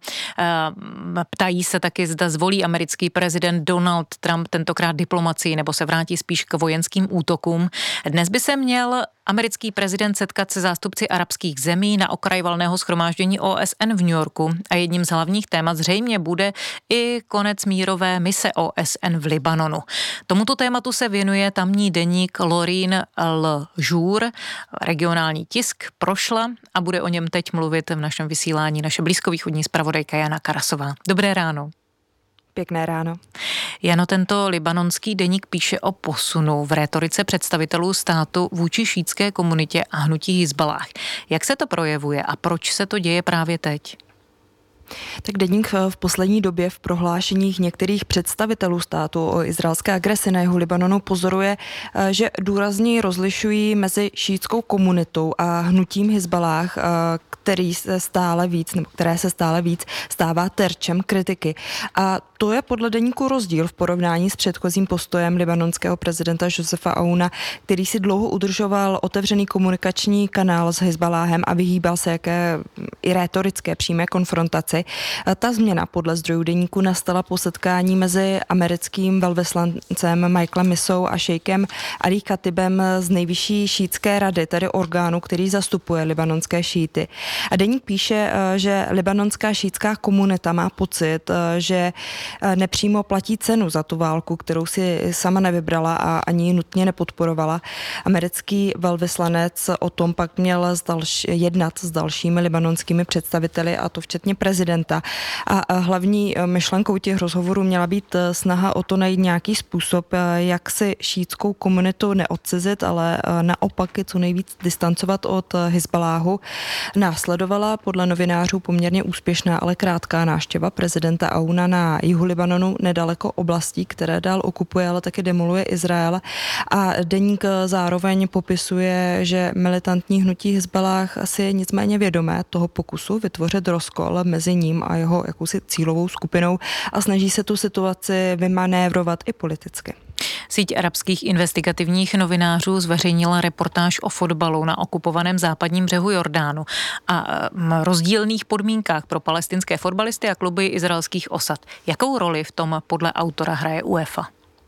Ptají se taky, zda zvolí americký prezident Donald Trump tentokrát diplomacii nebo se vrátí spíš k vojenským útokům. Dnes by se měl americký prezident setkat se zástupci arabských zemí na okraji valného shromáždění OSN v New Yorku a jedním z hlavních témat zřejmě bude i konec mírové mise OSN v Libanonu. Tomuto tématu se věnuje tamní deník L'Orient Le Jour. Regionální tisk prošla a bude o něm teď mluvit v našem vysílání naše blízkovýchodní zpravodajka Jana Karasová. Dobré ráno. Pěkné ráno. Jano, tento libanonský deník píše o posunu v rétorice představitelů státu vůči šítské komunitě a hnutí Hizballáh. Jak se to projevuje a proč se to děje právě teď? Tak deník v poslední době v prohlášeních některých představitelů státu o izraelské agresi na jihu Libanonu pozoruje, že důrazněji rozlišují mezi šítskou komunitou a hnutím Hizballáh, které se stále víc stává terčem kritiky. A to je podle deníku rozdíl v porovnání s předchozím postojem libanonského prezidenta Josefa Aouna, který si dlouho udržoval otevřený komunikační kanál s Hizballáhem a vyhýbal se jaké i rétorické přímé konfrontaci. Ta změna podle zdrojů deníku nastala po setkání mezi americkým velvyslancem Michaelem Missou a šejkem Ali Khatibem z nejvyšší šítské rady, tedy orgánu, který zastupuje libanonské šíty. A deník píše, že libanonská šítská komunita má pocit, že nepřímo platí cenu za tu válku, kterou si sama nevybrala a ani ji nutně nepodporovala. Americký velvyslanec o tom pak měl jednat s dalšími libanonskými představiteli, a to včetně prezidenta. A hlavní myšlenkou těch rozhovorů měla být snaha o to najít nějaký způsob, jak si šíitskou komunitu neodcizit, ale naopak je co nejvíc distancovat od Hizbaláhu. Následovala podle novinářů poměrně úspěšná, ale krátká návštěva prezidenta Aouna na jihu Libanonu, nedaleko oblastí, které dál okupuje, ale taky demoluje Izrael. A deník zároveň popisuje, že militantní hnutí Hizbalách asi je nicméně vědomé toho pokusu vytvořit rozkol mezi ním a jeho jakousi cílovou skupinou a snaží se tu situaci vymanévrovat i politicky. Síť arabských investigativních novinářů zveřejnila reportáž o fotbalu na okupovaném západním břehu Jordánu a rozdílných podmínkách pro palestinské fotbalisty a kluby izraelských osad. Jakou roli v tom podle autora hraje UEFA?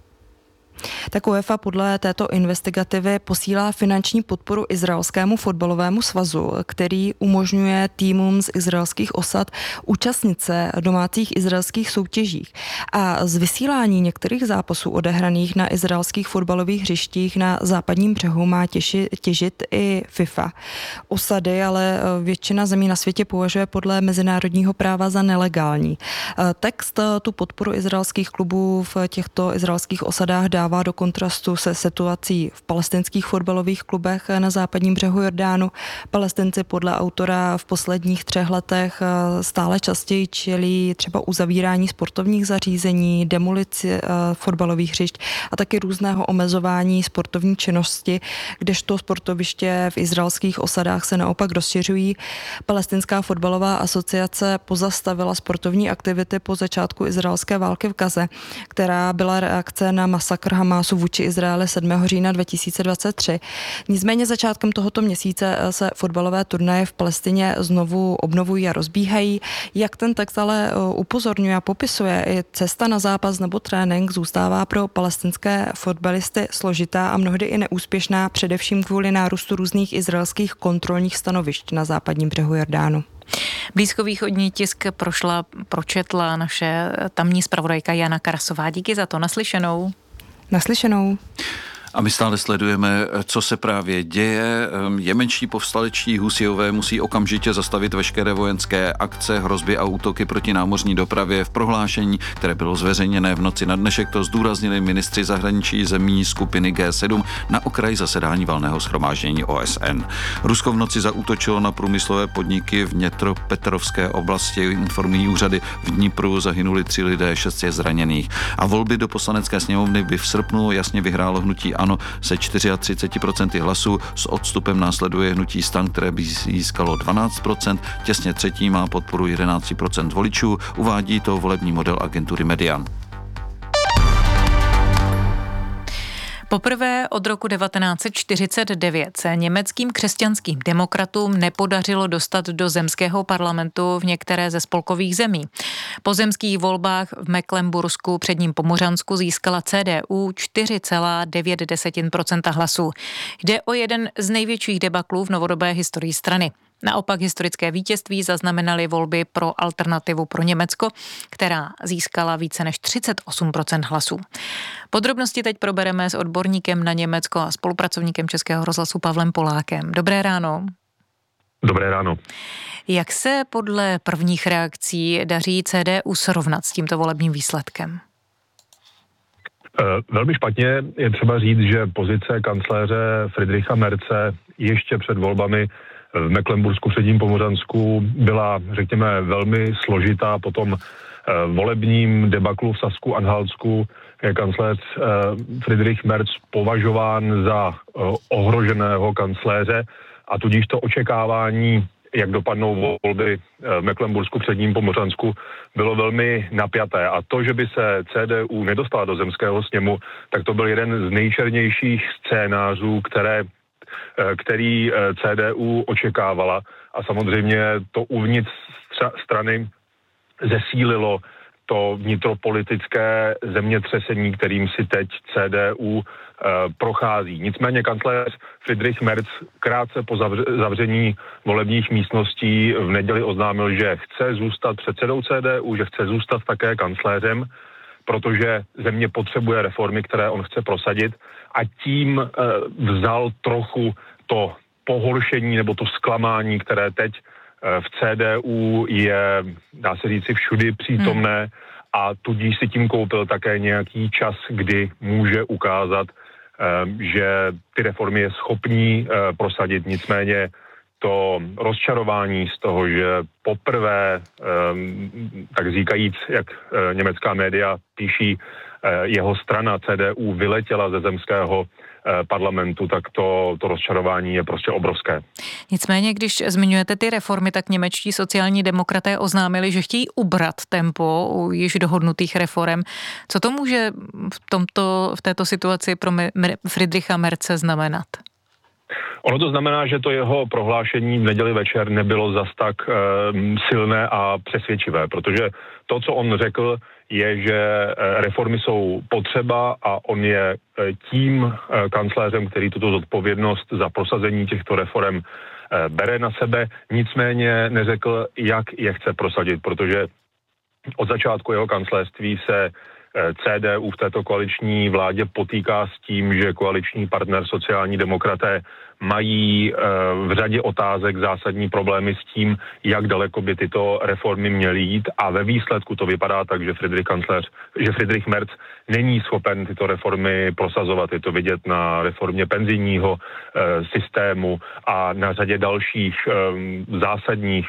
Tak UEFA podle této investigativy posílá finanční podporu izraelskému fotbalovému svazu, který umožňuje týmům z izraelských osad účastnit se domácích izraelských soutěžích. A z vysílání některých zápasů odehraných na izraelských fotbalových hřištích na západním břehu má těžit i FIFA. Osady ale většina zemí na světě považuje podle mezinárodního práva za nelegální. Text tu podporu izraelských klubů v těchto izraelských osadách dává do kontrastu se situací v palestinských fotbalových klubech na západním břehu Jordánu. Palestinci podle autora v posledních 3 letech stále častěji čelí třeba uzavírání sportovních zařízení, demolici fotbalových hřišť a taky různého omezování sportovní činnosti, kdežto sportoviště v izraelských osadách se naopak rozšiřují. Palestinská fotbalová asociace pozastavila sportovní aktivity po začátku izraelské války v Gaze, která byla reakce na masakr Hamásu vůči Izraeli 7. října 2023. Nicméně začátkem tohoto měsíce se fotbalové turnaje v Palestině znovu obnovují a rozbíhají. Jak ten text ale upozorňuje a popisuje, i cesta na zápas nebo trénink zůstává pro palestinské fotbalisty složitá a mnohdy i neúspěšná, především kvůli nárůstu různých izraelských kontrolních stanovišť na západním břehu Jordánu. Blízkovýchodní tisk pročetla naše tamní zpravodajka Jana Karasová. Díky za to. Naslyšenou. Naslyšenou. A my stále sledujeme, co se právě děje. Jemenští povstalečtí Husijové musí okamžitě zastavit veškeré vojenské akce, hrozby a útoky proti námořní dopravě. V prohlášení, které bylo zveřejněné v noci na dnešek, to zdůraznili ministři zahraničí zemí skupiny G7 na okraji zasedání valného shromáždění OSN. Rusko v noci zaútočilo na průmyslové podniky v Dněpropetrovské oblasti, informují úřady. V Dnipru zahynuli 3 lidé, 6 je zraněných. A volby do poslanecké sněmovny by v srpnu jasně vyhrálo hnutí ANO se 34% hlasů. S odstupem následuje hnutí STAN, které by získalo 12%. Těsně třetí má podporu 11% voličů. Uvádí to volební model agentury Median. Poprvé od roku 1949 se německým křesťanským demokratům nepodařilo dostat do zemského parlamentu v některé ze spolkových zemí. Po zemských volbách v Mecklenbursku, předním Pomořansku, získala CDU 4,9% hlasů. Jde o jeden z největších debaklů v novodobé historii strany. Naopak historické vítězství zaznamenaly volby pro Alternativu pro Německo, která získala více než 38% hlasů. Podrobnosti teď probereme s odborníkem na Německo a spolupracovníkem Českého rozhlasu Pavlem Polákem. Dobré ráno. Dobré ráno. Jak se podle prvních reakcí daří CDU srovnat s tímto volebním výsledkem? Velmi špatně. Je třeba říct, že pozice kancléře Friedricha Merze ještě před volbami v Mecklenbursku, předním Pomořansku byla, řekněme, velmi složitá. Po tom volebním debaklu v Sasku-Anhaltsku je kancléř Friedrich Merz považován za ohroženého kancléře a tudíž to očekávání, jak dopadnou volby v Mecklenbursku, předním Pomořansku, bylo velmi napjaté. A to, že by se CDU nedostala do zemského sněmu, tak to byl jeden z nejčernějších scénářů, který CDU očekávala. A samozřejmě to uvnitř strany zesílilo to vnitropolitické zemětřesení, kterým si teď CDU prochází. Nicméně kancléř Friedrich Merz krátce po zavření volebních místností v neděli oznámil, že chce zůstat předsedou CDU, že chce zůstat také kancléřem, protože země potřebuje reformy, které on chce prosadit, a tím vzal trochu to pohoršení nebo to zklamání, které teď v CDU je, dá se říci, všudy přítomné, a tudíž si tím koupil také nějaký čas, kdy může ukázat, že ty reformy je schopný prosadit. Nicméně to rozčarování z toho, že poprvé, tak říkajíc, jak německá média píší, jeho strana CDU vyletěla ze zemského parlamentu, tak to rozčarování je prostě obrovské. Nicméně, když zmiňujete ty reformy, tak němečtí sociální demokraté oznámili, že chtějí ubrat tempo u již dohodnutých reform. Co to může v této situaci pro Friedricha Merze znamenat? Ono to znamená, že to jeho prohlášení v neděli večer nebylo zas tak silné a přesvědčivé, protože to, co on řekl, je, že reformy jsou potřeba a on je tím kancléřem, který tuto zodpovědnost za prosazení těchto reform bere na sebe, nicméně neřekl, jak je chce prosadit, protože od začátku jeho kancléřství se CDU v této koaliční vládě potýká s tím, že koaliční partner sociální demokraté mají v řadě otázek zásadní problémy s tím, jak daleko by tyto reformy měly jít, a ve výsledku to vypadá tak, že Friedrich Merz není schopen tyto reformy prosazovat. Je to vidět na reformě penzijního systému a na řadě dalších zásadních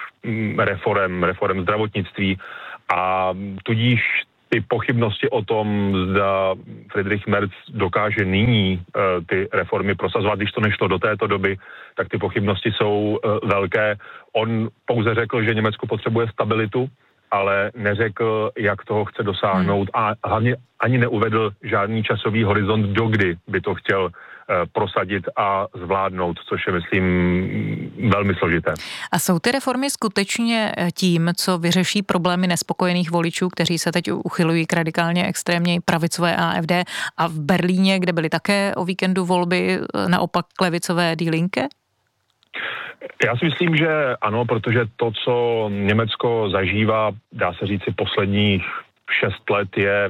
reform zdravotnictví, a tudíž ty pochybnosti o tom, zda Friedrich Merz dokáže nyní ty reformy prosazovat, když to nešlo do této doby, tak ty pochybnosti jsou velké. On pouze řekl, že Německo potřebuje stabilitu, ale neřekl, jak toho chce dosáhnout, a hlavně ani neuvedl žádný časový horizont, dokdy by to chtěl prosadit a zvládnout, což je, myslím, velmi složité. A jsou ty reformy skutečně tím, co vyřeší problémy nespokojených voličů, kteří se teď uchylují k radikálně extrémně pravicové AfD, a v Berlíně, kde byly také o víkendu volby, naopak levicové Die Linke? Já si myslím, že ano, protože to, co Německo zažívá, dá se říci, posledních 6 let, je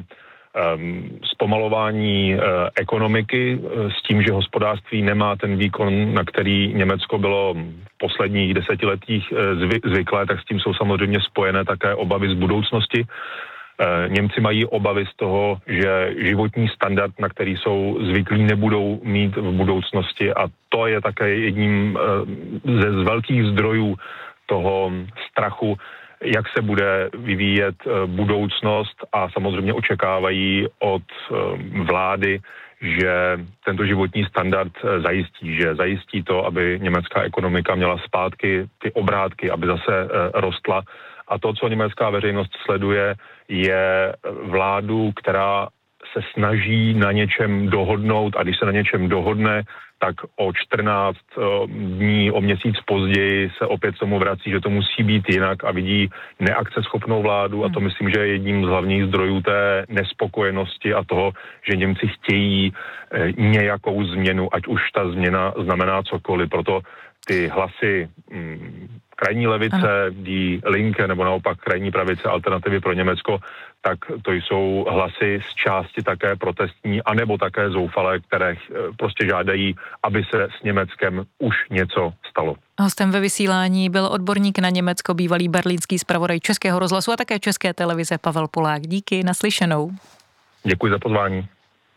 zpomalování ekonomiky s tím, že hospodářství nemá ten výkon, na který Německo bylo v posledních desetiletích zvyklé, tak s tím jsou samozřejmě spojené také obavy z budoucnosti. Němci mají obavy z toho, že životní standard, na který jsou zvyklí, nebudou mít v budoucnosti, a to je také jedním z velkých zdrojů toho strachu, jak se bude vyvíjet budoucnost, a samozřejmě očekávají od vlády, že tento životní standard zajistí, že zajistí to, aby německá ekonomika měla zpátky ty obrátky, aby zase rostla. A to, co německá veřejnost sleduje, je vládu, která se snaží na něčem dohodnout, a když se na něčem dohodne, tak o 14 dní, o měsíc později se opět tomu vrací, že to musí být jinak, a vidí neakceschopnou vládu, a to myslím, že je jedním z hlavních zdrojů té nespokojenosti a toho, že Němci chtějí nějakou změnu, ať už ta změna znamená cokoliv. Proto ty hlasy krajní levice, Die Linke, nebo naopak krajní pravice, Alternativy pro Německo, tak to jsou hlasy z části také protestní, anebo také zoufalé, které prostě žádají, aby se s Německem už něco stalo. Hostem ve vysílání byl odborník na Německo, bývalý berlínský zpravodaj Českého rozhlasu a také České televize Pavel Polák. Díky, naslyšenou. Děkuji za pozvání.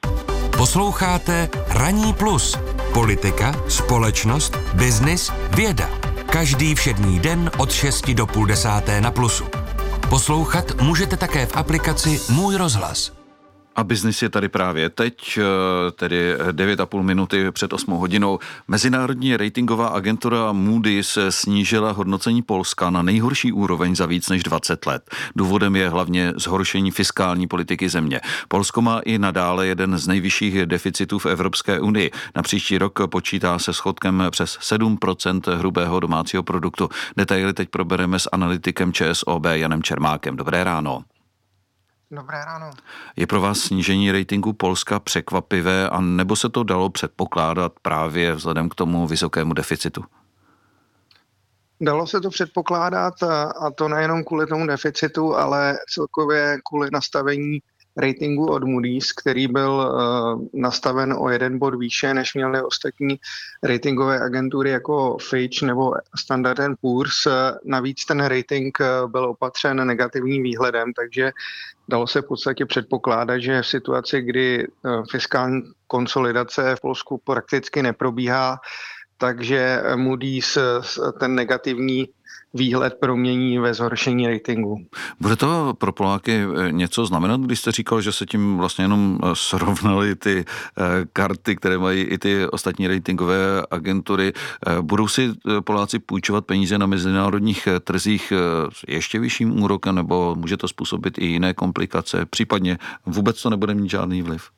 Posloucháte Ranní plus. Politika, společnost, biznis, věda. Každý všední den od 6 do 9:30 na Plusu. Poslouchat můžete také v aplikaci Můj rozhlas. A biznis je tady právě teď, tedy 9,5 minuty před 8 hodinou. Mezinárodní ratingová agentura Moody's snížila hodnocení Polska na nejhorší úroveň za víc než 20 let. Důvodem je hlavně zhoršení fiskální politiky země. Polsko má i nadále jeden z nejvyšších deficitů v Evropské unii. Na příští rok počítá se schodkem přes 7% hrubého domácího produktu. Detaily teď probereme s analytikem ČSOB Janem Čermákem. Dobré ráno. Dobré ráno. Je pro vás snížení ratingu Polska překvapivé, a nebo se to dalo předpokládat právě vzhledem k tomu vysokému deficitu? Dalo se to předpokládat a to nejenom kvůli tomu deficitu, ale celkově kvůli nastavení ratingu od Moody's, který byl nastaven o 1 bod výše, než měly ostatní ratingové agentury jako Fitch nebo Standard & Poor's. Navíc ten rating byl opatřen negativním výhledem, takže dalo se v podstatě předpokládat, že v situaci, kdy fiskální konsolidace v Polsku prakticky neprobíhá, takže Moody's ten negativní výhled promění ve zhoršení ratingu. Bude to pro Poláky něco znamenat, když jste říkal, že se tím vlastně jenom srovnaly ty karty, které mají i ty ostatní ratingové agentury? Budou si Poláci půjčovat peníze na mezinárodních trzích ještě vyšším úrokem, nebo může to způsobit i jiné komplikace? Případně vůbec to nebude mít žádný vliv?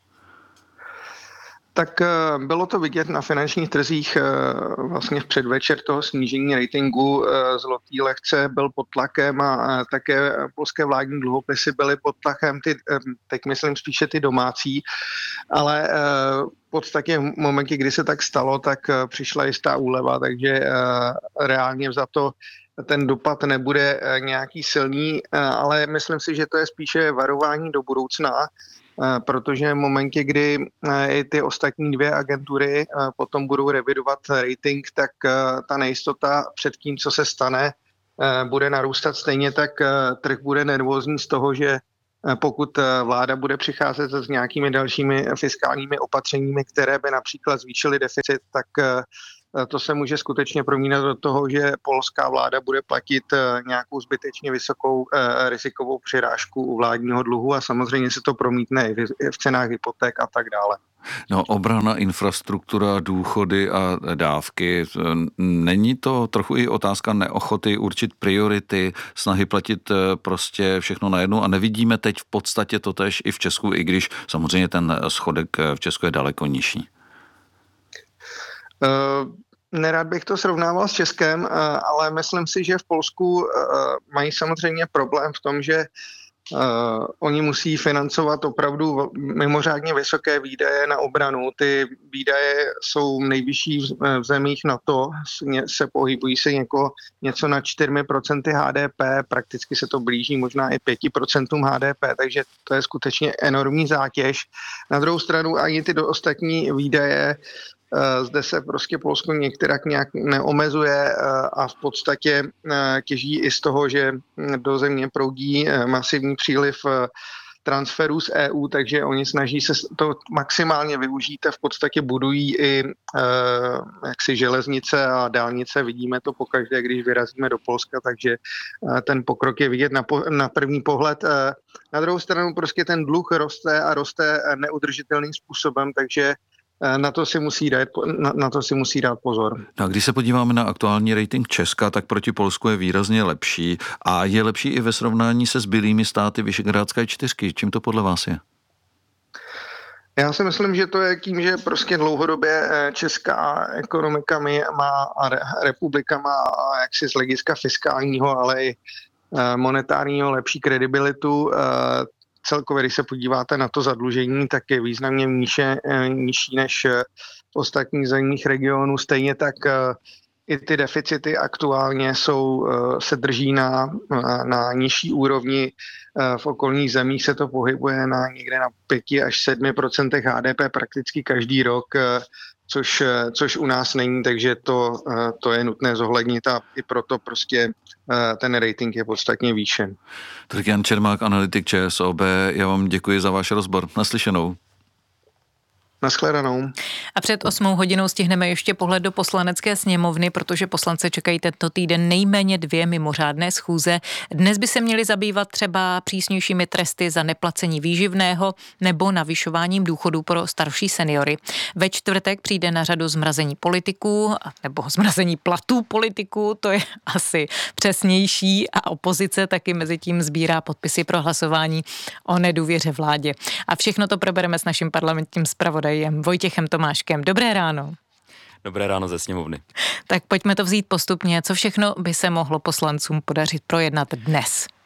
Tak bylo to vidět na finančních trzích vlastně v předvečer toho snížení ratingu. Zlotý lehce byl pod tlakem a také polské vládní dluhopisy byly pod tlakem, teď myslím spíše ty domácí, ale v podstatě v momentě, kdy se tak stalo, tak přišla jistá úleva, takže reálně za to ten dopad nebude nějaký silný, ale myslím si, že to je spíše varování do budoucna, protože v momentě, kdy i ty ostatní dvě agentury potom budou revidovat rating, tak ta nejistota před tím, co se stane, bude narůstat. Stejně tak trh bude nervózní z toho, že pokud vláda bude přicházet s nějakými dalšími fiskálními opatřeními, které by například zvýšily deficit, tak to se může skutečně promínat do toho, že polská vláda bude platit nějakou zbytečně vysokou rizikovou přirážku u vládního dluhu a samozřejmě se to promítne i v cenách hypoték a tak dále. No, obrana, infrastruktura, důchody a dávky. Není to trochu i otázka neochoty určit priority, snahy platit prostě všechno najednou, a nevidíme teď v podstatě totéž i v Česku, i když samozřejmě ten schodek v Česku je daleko nižší? Nerad bych to srovnával s Českem, ale myslím si, že v Polsku mají samozřejmě problém v tom, že oni musí financovat opravdu mimořádně vysoké výdaje na obranu. Ty výdaje jsou nejvyšší v zemích NATO, se pohybují se něco na 4% HDP, prakticky se to blíží možná i 5% HDP, takže to je skutečně enormní zátěž. Na druhou stranu ani ty ostatní výdaje, zde se prostě Polsko některak nějak neomezuje a v podstatě těží i z toho, že do země proudí masivní příliv transferů z EU, takže oni snaží se to maximálně využít a v podstatě budují i jaksi železnice a dálnice. Vidíme to pokaždé, když vyrazíme do Polska, takže ten pokrok je vidět na první pohled. Na druhou stranu prostě ten dluh roste a roste neudržitelným způsobem, takže na to si musí dát pozor. No, když se podíváme na aktuální rating Česka, tak proti Polsku je výrazně lepší a je lepší i ve srovnání se zbylými státy Visegrádské čtyřky. Čím to podle vás je? Já si myslím, že to je tím, že prostě dlouhodobě česká ekonomika a republika má jaksi z hlediska fiskálního, ale i monetárního lepší kredibilitu. Celkově, když se podíváte na to zadlužení, tak je významně nižší než v ostatních zemích regionu. Stejně tak i ty deficity aktuálně se drží na nižší úrovni. V okolních zemích se to pohybuje někde na 5 až 7% HDP prakticky každý rok, což u nás není, takže to je nutné zohlednit a i proto prostě ten rating je podstatně výše. Tak Jan Čermák, analytik ČSOB, já vám děkuji za váš rozbor. Naslyšenou. Nashledanou. A před 8 hodinou stihneme ještě pohled do Poslanecké sněmovny, protože poslance čekají tento týden nejméně 2 mimořádné schůze. Dnes by se měli zabývat třeba přísnějšími tresty za neplacení výživného nebo navyšováním důchodů pro starší seniory. Ve čtvrtek přijde na řadu zmrazení politiků nebo zmrazení platů politiků, to je asi přesnější, a opozice taky mezi tím sbírá podpisy pro hlasování o nedůvěře vládě. A všechno to probereme s naším parlamentním zpravodajem Vojtěchem Tomáškem. Dobré ráno. Dobré ráno ze sněmovny. Tak pojďme to vzít postupně. Co všechno by se mohlo poslancům podařit projednat dnes?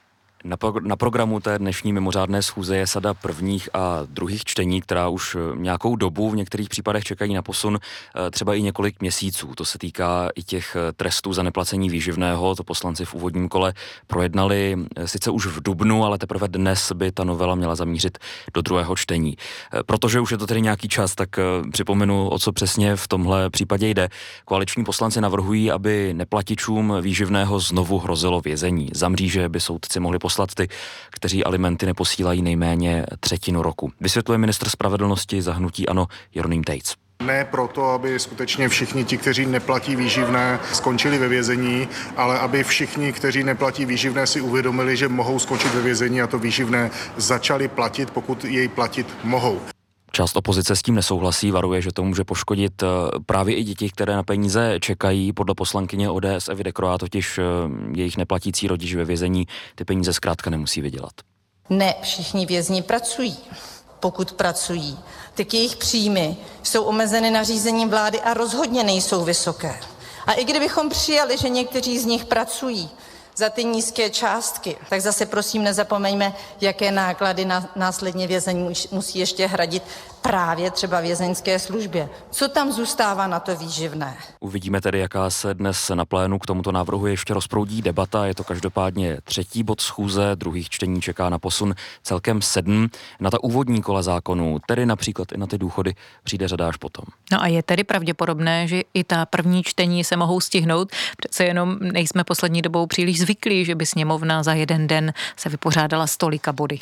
Na programu té dnešní mimořádné schůze je sada prvních a druhých čtení, která už nějakou dobu v některých případech čekají na posun třeba i několik měsíců. To se týká i těch trestů za neplacení výživného. To poslanci v úvodním kole projednali sice už v dubnu, ale teprve dnes by ta novela měla zamířit do druhého čtení. Protože už je to tedy nějaký čas, tak připomenu, o co přesně v tomhle případě jde. Koaliční poslanci navrhují, aby neplatičům výživného znovu hrozilo vězení. Za mříže by soudci mohli poslat ty, kteří alimenty neposílají nejméně třetinu roku. Vysvětluje ministr spravedlnosti za hnutí ANO Jeroným Tejc. Ne proto, aby skutečně všichni ti, kteří neplatí výživné, skončili ve vězení, ale aby všichni, kteří neplatí výživné, si uvědomili, že mohou skončit ve vězení a to výživné začali platit, pokud jej platit mohou. Část opozice s tím nesouhlasí, varuje, že to může poškodit právě i děti, které na peníze čekají. Podle poslankyně ODS Evy Dekroa totiž jejich neplatící rodič ve vězení ty peníze zkrátka nemusí vydělat. Ne všichni vězni pracují. Pokud pracují, tak jejich příjmy jsou omezeny nařízením vlády a rozhodně nejsou vysoké. A i kdybychom přijali, že někteří z nich pracují za ty nízké částky, tak zase prosím nezapomeňme, jaké náklady následně vězeň musí ještě hradit právě třeba vězeňské službě. Co tam zůstává na to výživné? Uvidíme tedy, jaká se dnes na plénu k tomuto návrhu ještě rozproudí debata. Je to každopádně třetí bod schůze, druhých čtení čeká na posun celkem 7. Na ta úvodní kola zákonů, tedy například i na ty důchody, přijde řada až potom. No a je tedy pravděpodobné, že i ta první čtení se mohou stihnout. Přece jenom nejsme poslední dobou příliš zvyklí, že by sněmovna za jeden den se vypořádala s tolika body.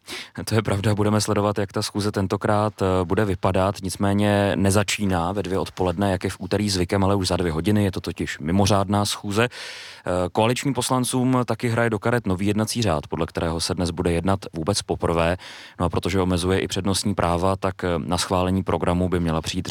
To je pravda, budeme sledovat, jak ta schůze tentokrát bude vypadat, nicméně nezačíná ve 2 odpoledne, jak je v úterý zvykem, ale už za 2 hodiny, je to totiž mimořádná schůze. Koaličním poslancům taky hraje do karet nový jednací řád, podle kterého se dnes bude jednat vůbec poprvé, no a protože omezuje i přednostní práva, tak na schválení programu by měla přijít